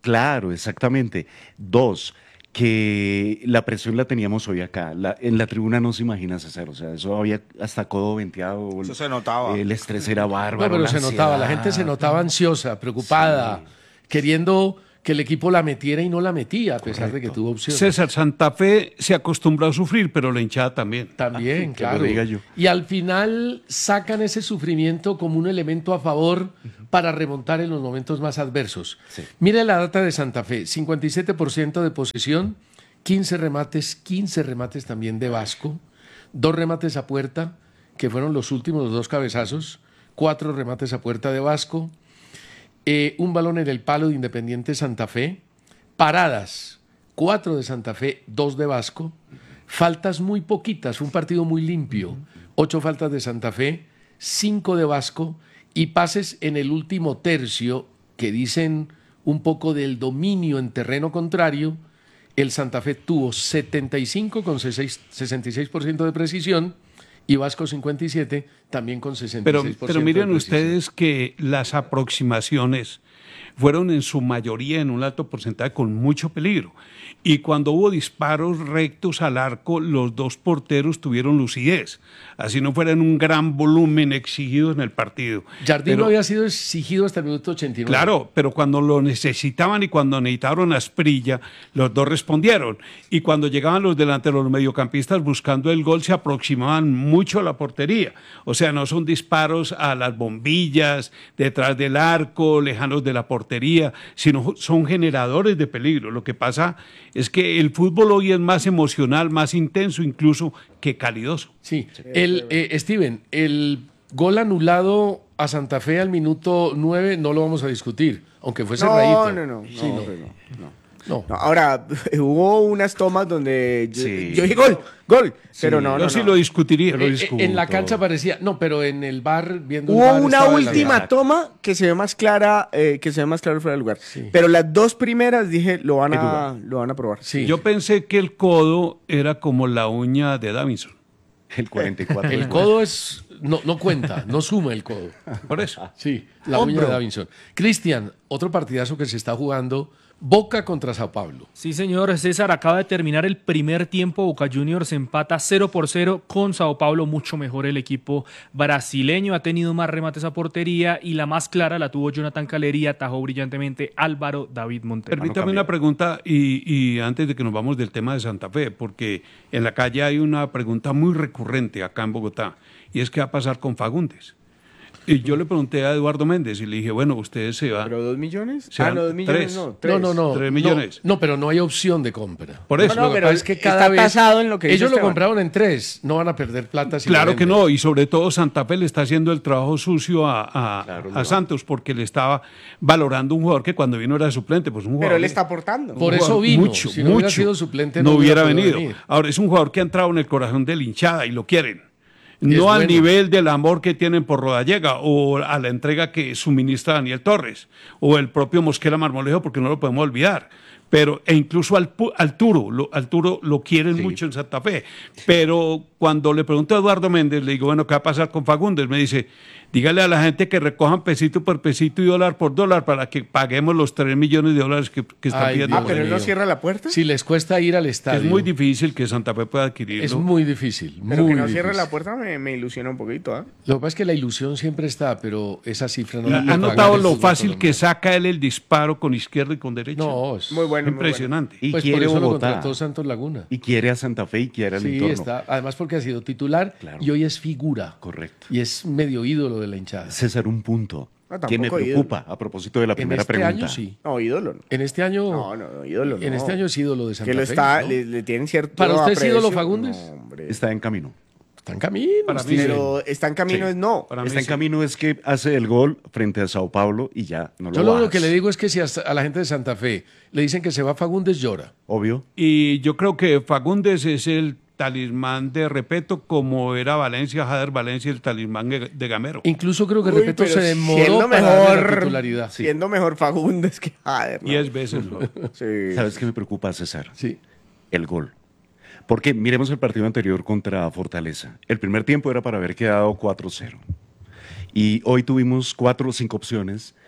Claro, exactamente. Dos, que la presión la teníamos hoy acá. La- en la tribuna no se imagina, César. O sea, eso había hasta codo venteado. Eso se notaba. El estrés era bárbaro. No, pero la se notaba, la ansiedad. gente se notaba ansiosa, preocupada, queriendo que el equipo la metiera y no la metía, a pesar de que tuvo opciones. César, Santa Fe se acostumbró a sufrir, pero la hinchada también. También, Que lo claro. diga yo. Y al final sacan ese sufrimiento como un elemento a favor para remontar en los momentos más adversos. Mire la data de Santa Fe, cincuenta y siete por ciento de posesión, quince remates, quince remates también de Vasco, dos remates a puerta, que fueron los últimos, los dos cabezazos, cuatro remates a puerta de Vasco, eh, un balón en el palo de Independiente Santa Fe, paradas, cuatro de Santa Fe, dos de Vasco, faltas muy poquitas, fue un partido muy limpio, ocho faltas de Santa Fe, cinco de Vasco y pases en el último tercio que dicen un poco del dominio en terreno contrario. El Santa Fe tuvo setenta y cinco con sesenta y seis por ciento de precisión y Vasco cincuenta y siete también con sesenta y Pero, seis por ciento pero de miren precisión. ustedes que las aproximaciones fueron en su mayoría, en un alto porcentaje, con mucho peligro. Y cuando hubo disparos rectos al arco, los dos porteros tuvieron lucidez. Así no fueran un gran volumen exigido en el partido. Jardín Pero- no había sido exigido hasta el minuto ochenta y nueve. Claro, pero cuando lo necesitaban y cuando necesitaron a Asprilla, los dos respondieron. Y cuando llegaban los delanteros, los mediocampistas buscando el gol, se aproximaban mucho a la portería. O sea, no son disparos a las bombillas, detrás del arco, lejanos de la portería, sino son generadores de peligro. Lo que pasa es que el fútbol hoy es más emocional, más intenso incluso que calidoso. Sí, el, eh, Steven, el gol anulado a Santa Fe al minuto nueve no lo vamos a discutir, aunque fue cerradito. No, no, no, Sí, no, no. pero no, no. No. No, ahora, hubo unas tomas donde yo, Sí. yo dije gol, gol, pero Sí, no, yo no, sí no. lo discutiría. Eh, eh, en la cancha parecía, no, pero en el bar viendo el Hubo bar una estaba en la última grada. toma que se ve más clara, eh, que se ve más claro fuera de lugar. Pero las dos primeras dije lo van a, lo van a probar. Yo pensé que el codo era como la uña de Davinson. El cuarenta y cuatro. El codo es no, no cuenta, no suma el codo. Por eso. Sí, la uña de Davinson. Cristian, otro partidazo que se está jugando, Boca contra Sao Paulo. Sí, señor César, acaba de terminar el primer tiempo. Boca Juniors empata cero por cero con Sao Paulo, mucho mejor el equipo brasileño. Ha tenido más remates a portería y la más clara la tuvo Jonathan Caleri, atajó brillantemente Álvaro David Montero. Permítame una pregunta y, y antes de que nos vamos del tema de Santa Fe, porque en la calle hay una pregunta muy recurrente acá en Bogotá, y es qué va a pasar con Fagundes. Y yo le pregunté a Eduardo Méndez y le dije, bueno, ustedes se van. ¿Pero dos millones? Se Ah, van no, dos millones tres. no, tres. No, no, no. Tres no, millones. No, pero no hay opción de compra. Por eso. No, no, Lo que pero pasa es que cada está vez tasado en lo que dice ellos lo Esteban. compraron en tres, no van a perder plata si lo Claro que venden. no, y sobre todo Santa Fe le está haciendo el trabajo sucio a, a- Claro, a no. Santos porque le estaba valorando un jugador que cuando vino era suplente, pues un jugador. Pero él está aportando. Por un eso jugador vino. Mucho, Si no hubiera mucho. sido suplente, no, no hubiera hubiera podido venido. venir. Ahora es un jugador que ha entrado en el corazón de la hinchada y lo quieren. Y es No al bueno. nivel del amor que tienen por Rodallega o a la entrega que suministra Daniel Torres o el propio Mosquera Marmolejo, porque no lo podemos olvidar. Pero, e incluso al, pu- al Turo, lo, al Turo lo quieren mucho en Santa Fe. Pero cuando le pregunto a Eduardo Méndez, le digo, bueno, ¿qué va a pasar con Fagundes? Me dice, dígale a la gente que recojan pesito por pesito y dólar por dólar para que paguemos los tres millones de dólares que, que están Ay, pidiendo. Ah, pero él no mío. cierra la puerta. Si les cuesta ir al estadio. Es muy difícil que Santa Fe pueda adquirirlo. Es muy difícil. Pero muy que no cierre difícil. la puerta me, me ilusiona un poquito, ¿ah? Lo que pasa es que la ilusión siempre está, pero esa cifra no la ¿Han puede pagar notado el lo fútbol fácil colombiano. que saca él el disparo con izquierda y con derecha? No, es Muy bueno, muy Impresionante. Y Pues por quiere eso lo Bogotá. contrató Santos Laguna. Y quiere a Santa Fe y quiere al Sí, entorno. está. Además porque ha sido titular y hoy es figura. Correcto. Y es medio ídolo de la hinchada. César, un punto No, que me tampoco preocupa a propósito de la En primera este pregunta. año sí. No, ídolo. No, En este año. no, no, no, ídolo. En no. este año es ídolo de Santa Que lo Fe, está, ¿no? le, le tienen cierto. ¿Para usted es aprecio. ídolo Fagundes? No, hombre. Está en camino. Está en camino. Para mí, Steven. Pero está en camino, Sí. es no. Para mí Está en sí. camino es que hace el gol frente a Sao Paulo y ya no lo Yo lo único bajas. que le digo es que si a, a la gente de Santa Fe le dicen que se va Fagundes, llora. Obvio. Y yo creo que Fagundes es el talismán de Repeto, como era Valencia, Jader Valencia, el talismán de de Gamero. Incluso creo que Uy, Repeto pero se demoró siendo para darle la mejor, titularidad. siendo mejor Fagundes que Jader. ¿no? Diez veces. ¿no? Sí. ¿Sabes qué me preocupa, César? Sí. El gol. Porque miremos el partido anterior contra Fortaleza. El primer tiempo era para haber quedado cuatro cero. Y hoy tuvimos cuatro o cinco opciones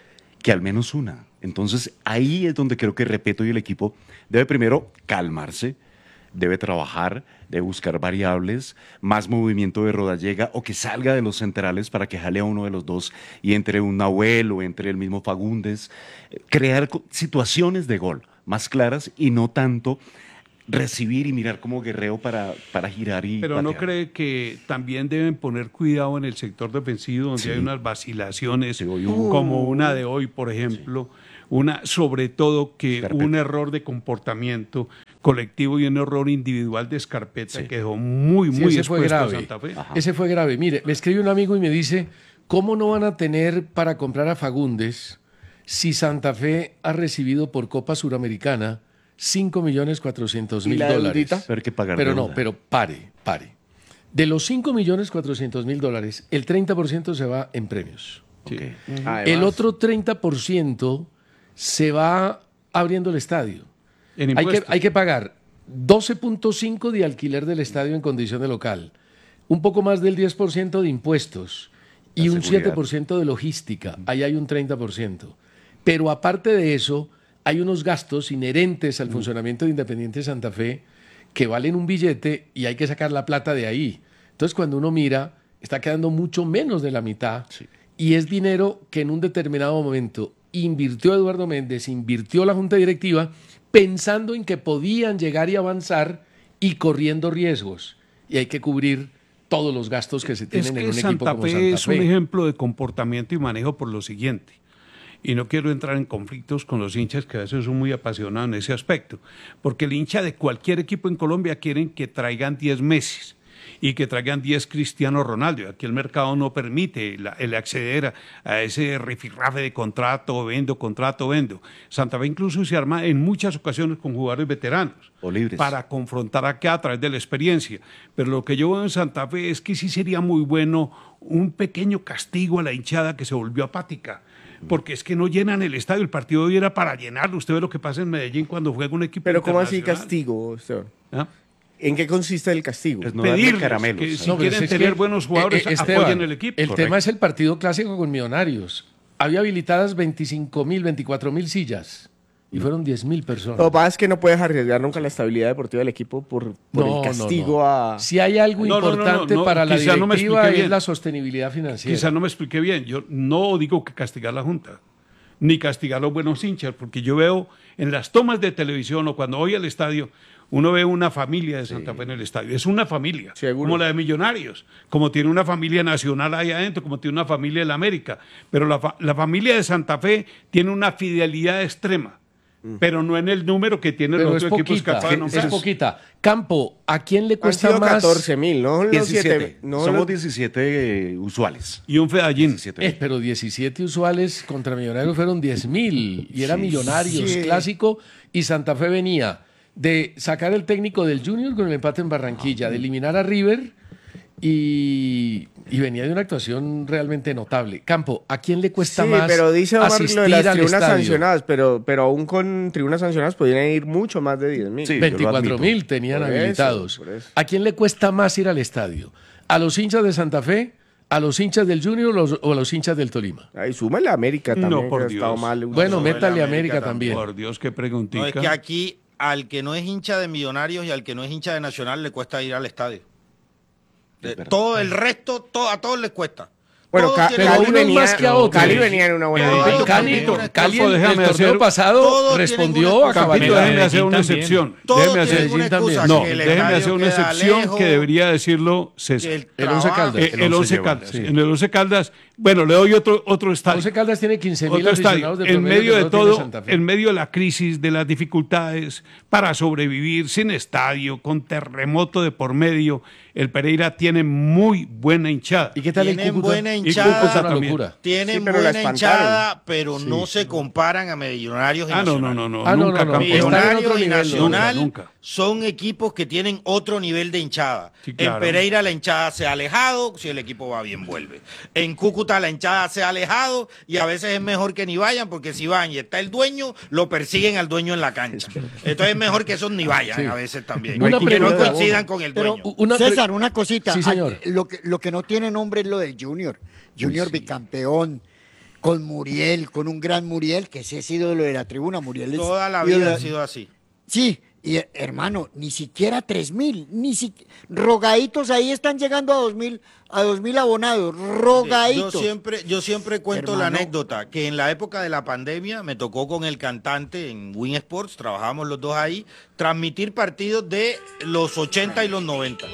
que al menos una. Entonces ahí es donde creo que Repeto y el equipo debe primero calmarse, debe trabajar, debe buscar variables, más movimiento de Rodallega o que salga de los centrales para que jale a uno de los dos y entre un Nahuel o entre el mismo Fagundes, crear situaciones de gol más claras y no tanto recibir y mirar como guerrero para, para girar y Pero patear. ¿no cree que también deben poner cuidado en el sector defensivo donde Sí. hay unas vacilaciones Sí, hoy uh, como una de hoy, por ejemplo? Sí. Una, sobre todo que Scarpetta. un error de comportamiento colectivo y un error individual de Scarpetta Sí. que dejó muy, Sí, muy ese fue expuesto a grave. Santa Fe. Ajá. Ese fue grave. Mire, me escribe un amigo y me dice, ¿cómo no van a tener para comprar a Fagundes si Santa Fe ha recibido por Copa Suramericana cinco millones cuatrocientos mil dólares? Pero hay que pagar Pero deuda. no, pero pare, pare. De los cinco millones cuatrocientos mil dólares, el treinta por ciento se va en premios. Sí. Además, El otro treinta por ciento se va abriendo el estadio. En Hay que, impuestos. hay que pagar doce punto cinco de alquiler del estadio en condición de local, un poco más del diez por ciento de impuestos y La un seguridad. siete por ciento de logística. Ahí hay un treinta por ciento. Pero aparte de eso, hay unos gastos inherentes al funcionamiento de Independiente Santa Fe que valen un billete y hay que sacar la plata de ahí. Entonces, cuando uno mira, está quedando mucho menos de la mitad y es dinero que en un determinado momento invirtió Eduardo Méndez, invirtió la Junta Directiva, pensando en que podían llegar y avanzar y corriendo riesgos. Y hay que cubrir todos los gastos que se tienen Es que en un Santa equipo como Fe Santa es un Fe. ejemplo de comportamiento y manejo por lo siguiente. Y no quiero entrar en conflictos con los hinchas que a veces son muy apasionados en ese aspecto, porque el hincha de cualquier equipo en Colombia quieren que traigan diez Messi y que traigan diez Cristiano Ronaldo. Aquí el mercado no permite la- el acceder a, a ese rifirrafe de contrato, vendo, contrato, vendo. Santa Fe incluso se arma en muchas ocasiones con jugadores veteranos O libres. para confrontar acá a través de la experiencia. Pero lo que yo veo en Santa Fe es que sí sería muy bueno un pequeño castigo a la hinchada que se volvió apática. Porque es que no llenan el estadio, el partido de hoy era para llenarlo. Usted ve lo que pasa en Medellín cuando juega un equipo pero ¿cómo así internacional. castigo, Esteban? ¿Ah? ¿En qué consiste el castigo? Es no darle Pedirles caramelos. que si No, pero quieren es tener que, buenos jugadores, eh, eh, Esteban, apoyen el equipo. El Correcto. tema es el partido clásico con Millonarios. Había habilitadas veinticinco mil, veinticuatro mil sillas y fueron diez mil personas. Lo que pasa es que no puedes arriesgar nunca la estabilidad deportiva del equipo por, por No, el no, castigo no. a... Si hay algo No, no, no, no, importante no, para la quizá no me directiva expliqué es bien. la sostenibilidad financiera. Quizá no me expliqué bien. Yo no digo que castigar la Junta, ni castigar a los buenos hinchas, porque yo veo en las tomas de televisión o cuando voy al estadio, uno ve una familia de Santa Fe en el estadio. Es una familia, como la de Millonarios, como tiene una familia nacional ahí adentro, como tiene una familia de la América. Pero la, fa- la familia de Santa Fe tiene una fidelidad extrema, pero no en el número que tienen Pero los es otros equipos poquita, capaces de es nombrar. poquita. Campo, ¿a quién le Han cuesta sido más? catorce mil, ¿no? Los diecisiete. siete, no Somos los- diecisiete eh, usuales. Y un Fedallín. diecisiete. Eh, pero diecisiete usuales contra Millonarios fueron diez mil y era Sí. Millonarios, Sí. clásico, y Santa Fe venía de sacar el técnico del Junior con el empate en Barranquilla, de eliminar a River y, y venía de una actuación realmente notable. Campo, ¿a quién le cuesta Sí, más pero dice Omar asistir lo de las al tribunas estadio? sancionadas, pero, pero aún con tribunas sancionadas podrían ir mucho más de diez mil. Sí. yo lo veinticuatro mil admito. tenían Por eso, habilitados. por eso. ¿A quién le cuesta más ir al estadio? ¿A los hinchas de Santa Fe? ¿A los hinchas del Junior los- o a los hinchas del Tolima? Ahí súmale a América también, No, por que ha Dios. estado mal. Bueno, No, métale el a América América también. Por Dios, qué No, preguntita. es que aquí al que no es hincha de Millonarios y al que no es hincha de Nacional le cuesta ir al estadio. De- verdad. todo el resto, to- a todos les cuesta. Bueno, Todos Ca- tienen- pero Cali unos venía, más que a otros. Cali venía en una buena Todos dinámica. Cali, tienen una- Cali Campo, en el déjame torneo hacer- pasado todos Campito, respondió a déjeme hacer cabalidad. una también. excepción. Todos Déjeme tienen hacer, una también. excusa, no, que el déjeme estadio hacer una queda excepción lejos, que debería decirlo que César. el El Once trabajo- Caldas. Eh, El el Once Once lleva, Caldas. sí. En el Once Caldas, bueno, le doy otro, otro estadio. Once Caldas tiene quince mil Otro estadio. aficionados de En promedio medio que de no tiene todo, Santa Fe. en medio de la crisis, de las dificultades para sobrevivir sin estadio, con terremoto de por medio, el Pereira tiene muy buena hinchada. ¿Y qué tal el Tienen Cúcuta? buena Y hinchada, Cúcuta Es una también. locura. Tienen Sí, pero la buena espantaron. hinchada, pero no se comparan a Millonarios y Ah, no, no, Nacional. no, no, Ah, no, nunca no, no. campeón. Están en Millonarios otro y nivel, Nacional nunca, nunca. son equipos que tienen otro nivel de hinchada. Sí, claro. En Pereira la hinchada se ha alejado, si el equipo va bien vuelve. En Cúcuta la hinchada se ha alejado y a veces es mejor que ni vayan porque si van y está el dueño, lo persiguen al dueño en la cancha. Entonces es mejor que esos ni vayan Sí. a veces también. Una que no pregunta. coincidan con el Pero, dueño. u- Una pre- César, una cosita. Sí, señor. Ay, Lo que, lo que no tiene nombre es lo del Junior. Junior bicampeón. con Muriel, con un gran Muriel, que ese es ídolo de la tribuna. Muriel es Toda la ídolo vida de- ha sido así. Sí, y eh, hermano, ni siquiera tres mil, ni si... rogaditos ahí están llegando a dos mil, a dos mil abonados, Yo rogaditos. siempre, yo siempre cuento la Hermano. anécdota que en la época de la pandemia me tocó con el cantante en Win Sports, trabajamos los dos ahí, transmitir partidos de los ochenta y los noventa.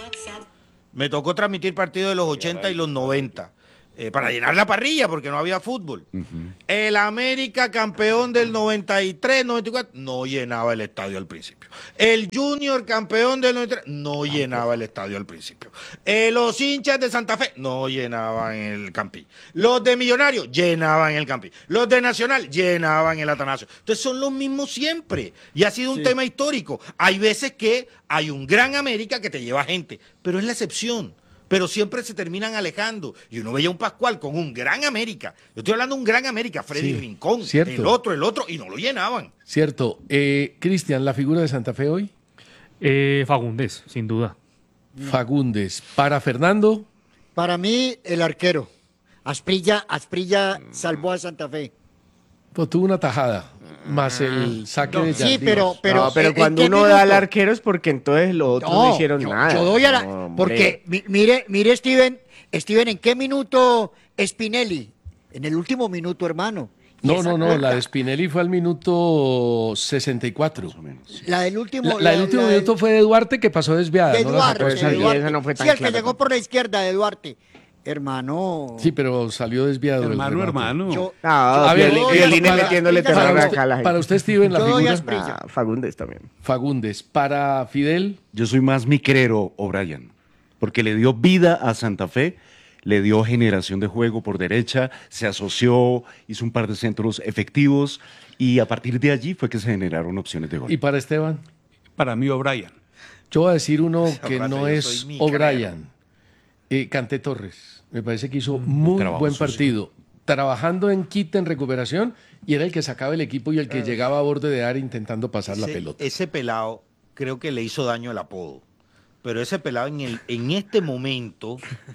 Me tocó transmitir partidos de los ochenta y los noventa. eh, para llenar la parrilla porque no había fútbol. El América campeón del noventa y tres, noventa y cuatro, no llenaba el estadio al principio. El Junior campeón del noventa y tres, no llenaba el estadio al principio. Eh, los hinchas de Santa Fe no llenaban el Campín. Los de Millonarios llenaban el Campín. Los de Nacional llenaban el Atanasio. Entonces son los mismos siempre. Y ha sido un Sí. tema histórico. Hay veces que hay un gran América que te lleva gente, pero es la excepción. Pero siempre se terminan alejando. Y uno veía un Pascual con un gran América. Yo estoy hablando de un gran América, Freddy Sí, Rincón, cierto. el otro, el otro, y no lo llenaban. Cierto. Eh, Cristian, ¿la figura de Santa Fe hoy? Eh, Fagundes, sin duda. Fagundes. Para Fernando. Para mí, el arquero. Asprilla, Asprilla salvó a Santa Fe. Pues tuvo una tajada, más el saque No, de sí, Yardín. pero- pero- no, pero ¿en cuando qué uno da al minuto? arquero es porque entonces los otros no, hicieron yo, nada. yo doy a la... No, hombre. porque, mi- mire, mire, Steven, Steven, ¿en qué minuto Spinelli? En el último minuto, hermano. Y No, esa no, no, cuerda, la de Spinelli fue al minuto sesenta y cuatro. La del último... La, la del último la minuto fue de Duarte que pasó desviada. de no la sacó Duarte, esa de bien. Duarte. Sí, el que llegó por la izquierda de Duarte. Hermano... Sí, pero salió desviado. el Hermano, remate. hermano. Yo- No, A ver, Violín, eh, Violín para- metiéndole para terror usted- acá a la gente. Para usted, Steven, la Yo doy figura. Asprilla. Ah, Fagundes también. Fagundes. Para Fidel. Yo soy más miquerero O'Brien, porque le dio vida a Santa Fe, le dio generación de juego por derecha, se asoció, hizo un par de centros efectivos y a partir de allí fue que se generaron opciones de gol. Y para Esteban. Para mí, O'Brien. Yo voy a decir uno Esa que frase, no yo es soy mi O'Brien. Eh, Canté Torres. Me parece que hizo muy Trabajo buen sucio. partido. Trabajando en quita en recuperación y era el que sacaba el equipo y el que llegaba a borde de área intentando pasar la Ese- pelota. Ese pelado creo que le hizo daño el apodo. Pero ese pelado en, el, en este momento,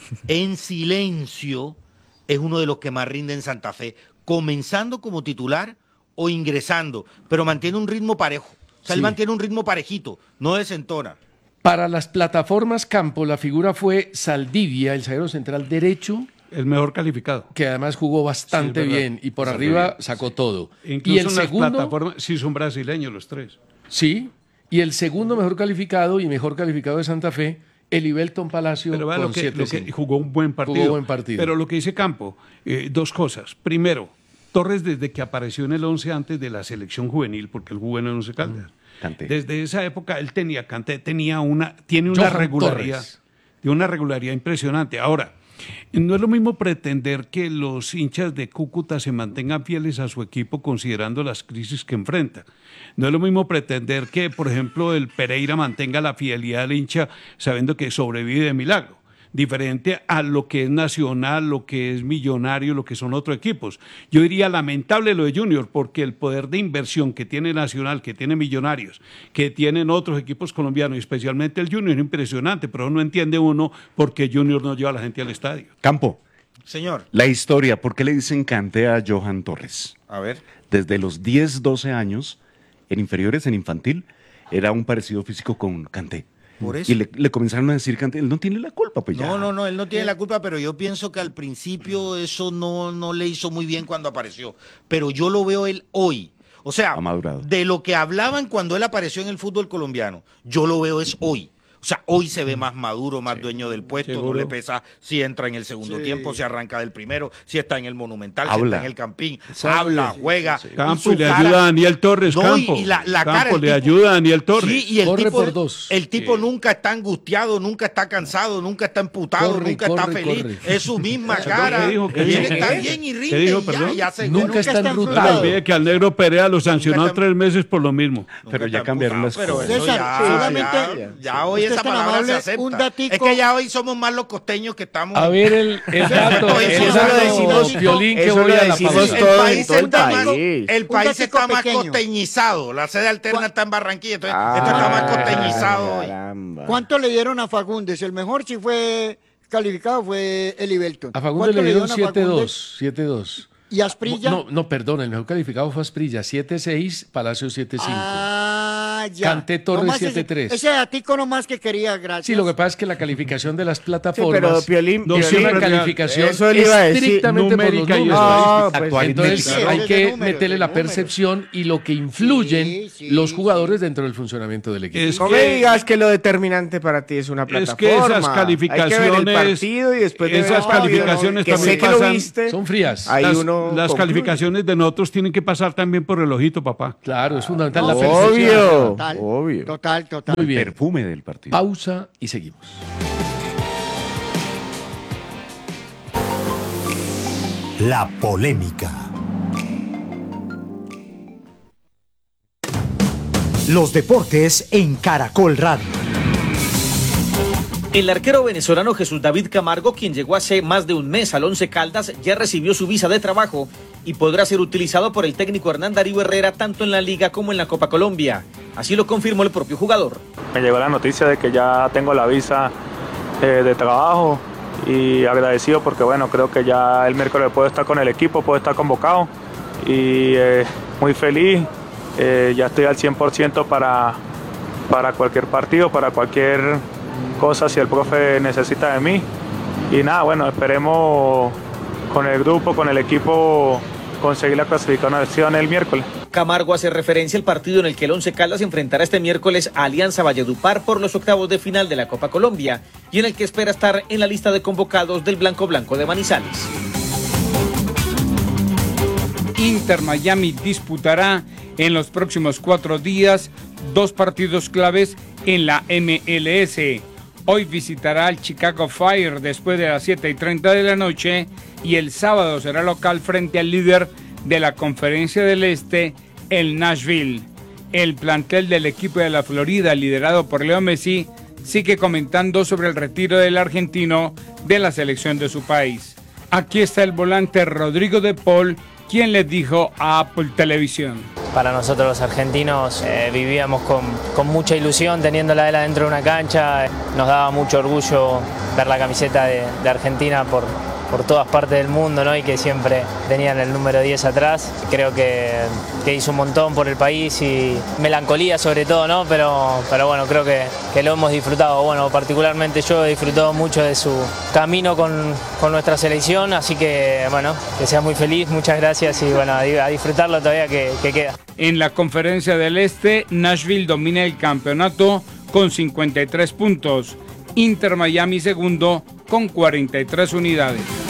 en silencio, es uno de los que más rinde en Santa Fe, comenzando como titular o ingresando, pero mantiene un ritmo parejo. O sea, él Sí. mantiene un ritmo parejito, no desentona. Para las plataformas campo, la figura fue Saldivia, el zaguero central derecho, El mejor calificado. que además jugó bastante Sí, es verdad. bien y por Salió arriba bien, sacó todo. Incluso y el en las segundo, plataformas, sí son brasileños los tres. sí, y el segundo mejor calificado y mejor calificado de Santa Fe, Elibelton Palacio Pero vea con lo que, siete lo que cinco. jugó un buen partido. Jugó buen partido. Pero lo que dice Campo, eh, dos cosas. Primero, Torres desde que apareció en el once antes de la selección juvenil, porque él jugó en el once Caldas. Canté. Desde esa época él tenía, Canté tenía una, tiene una Johan regularidad, Torres. tiene una regularidad impresionante. Ahora, no es lo mismo pretender que los hinchas de Cúcuta se mantengan fieles a su equipo considerando las crisis que enfrenta. No es lo mismo pretender que, por ejemplo, el Pereira mantenga la fidelidad del hincha sabiendo que sobrevive de milagro. Diferente a lo que es Nacional, lo que es Millonario, lo que son otros equipos. Yo diría lamentable lo de Junior, porque el poder de inversión que tiene Nacional, que tiene Millonarios, que tienen otros equipos colombianos, y especialmente el Junior, es impresionante, pero no entiende uno por qué Junior no lleva a la gente al estadio. Campo, Señor, la historia, ¿por qué le dicen Canté a Johan Torres? a ver. Desde los diez, doce años, en inferiores, en infantil, era un parecido físico con Canté. Por eso. Y le, le comenzaron a decir Canté, él no tiene la culpa, pues ya. No, no, no, él no tiene la culpa, pero yo pienso que al principio eso no, no le hizo muy bien cuando apareció. Pero yo lo veo él hoy. O sea, Ha madurado. de lo que hablaban cuando él apareció en el fútbol colombiano, yo lo veo es hoy. O sea, hoy se ve más maduro, más dueño del puesto, seguro. no le pesa si entra en el segundo Sí. tiempo, si arranca del primero, si está en el Monumental, si Habla. está en el Campín, habla, juega. Campo su y le cara- ayuda a Daniel Torres, No, y- Campo. y la- la Campo cara, el le tipo- ayuda a Daniel Torres. Sí, y el Corre tipo, por dos. el tipo Sí. nunca está angustiado, nunca está cansado, nunca está emputado, Corre, nunca está corre, feliz. corre. Es su misma ¿Qué cara. dijo? ¿Qué Él dijo? está ¿Qué? bien y ¿Qué rinde. dijo, y ya, perdón? ya se- Nunca está enfrutado. enrutado. No olvide que al negro Perea lo sancionó Nunca está- tres meses por lo mismo. Pero Nunca ya está cambiaron las emputado, pero cosas. eso César, ya, solamente- ya, ya hoy usted esa es tan palabra amable, se acepta. un datico- Es que ya hoy somos más los costeños que estamos. A ver el, el dato, Oye, el eso lo dato, decimos- Piolín, que eso voy lo a la decimos pausa. el todo en país todo el está más, país. el Un país datico está más pequeño. costeñizado. La sede alterna ¿Cuál- está en Barranquilla, entonces Ah, esto está más costeñizado hoy. caramba. ¿Cuánto le dieron a Fagundes? El mejor si fue calificado fue Elibelton. A Fagundes ¿Cuánto le dieron a siete Fagundes? dos. siete dos. ¿Y Asprilla? No, no, perdón, el mejor calificado fue Asprilla, siete seis, Palacio siete cinco. Ah, ya. Canté Torres Nomás siete tres. Ese, ese datico nomás que quería, gracias. Sí, lo que pasa es que la calificación de las plataformas Sí, pero Piolín, no es Piolín, una calificación eso le iba a decir, estrictamente por los numérica y números. estadística. No, pues, entonces Actual y hay numérica. que De números, meterle de la números. percepción y lo que influyen los jugadores dentro del funcionamiento del equipo. no me digas que lo determinante para ti es una plataforma. Es que esas Hay que ver el calificaciones, partido y después de ver esas el partido, calificaciones que también sé que lo pasan, viste, son frías. Ahí las, uno las concluye. calificaciones de nosotros tienen que pasar también por el ojito, papá. Claro, es fundamental la Obvio, percepción. Total, obvio. Total, total. Muy bien. Perfume del partido. Pausa y seguimos. La polémica. Los deportes en Caracol Radio. El arquero venezolano Jesús David Camargo, quien llegó hace más de un mes al Once Caldas, ya recibió su visa de trabajo y podrá ser utilizado por el técnico Hernán Darío Herrera tanto en la Liga como en la Copa Colombia. Así lo confirmó el propio jugador. Me llegó la noticia de que ya tengo la visa eh, de trabajo y agradecido porque bueno, creo que ya el miércoles puedo estar con el equipo, puedo estar convocado y eh, muy feliz. Eh, ya estoy al cien por ciento para, para cualquier partido, para cualquier cosa si el profe necesita de mí. Y nada, bueno, esperemos con el grupo, con el equipo, conseguir la clasificación el miércoles. Camargo hace referencia al partido en el que el Once Caldas enfrentará este miércoles a Alianza Valledupar por los octavos de final de la Copa Colombia y en el que espera estar en la lista de convocados del Blanco Blanco de Manizales. Inter Miami disputará en los próximos cuatro días dos partidos claves en la M L S. Hoy visitará al Chicago Fire después de las siete y treinta de la noche y el sábado será local frente al líder de la Conferencia del Este, el Nashville. El plantel del equipo de la Florida, liderado por Leo Messi, sigue comentando sobre el retiro del argentino de la selección de su país. Aquí está el volante Rodrigo de Paul, quien les dijo a Apple Televisión. Para nosotros los argentinos eh, vivíamos con, con mucha ilusión teniéndola él adentro de una cancha. Nos daba mucho orgullo ver la camiseta de, de Argentina por, por todas partes del mundo, ¿no? Y que siempre tenían el número diez atrás. Creo que, que hizo un montón por el país y melancolía sobre todo, ¿no? Pero, pero bueno, creo que, que lo hemos disfrutado. Bueno, particularmente yo he disfrutado mucho de su camino con, con nuestra selección, así que bueno, que seas muy feliz, muchas gracias y bueno, a disfrutarlo todavía que, que queda. En la Conferencia del Este, Nashville domina el campeonato con cincuenta y tres puntos. Inter Miami segundo con cuarenta y tres unidades.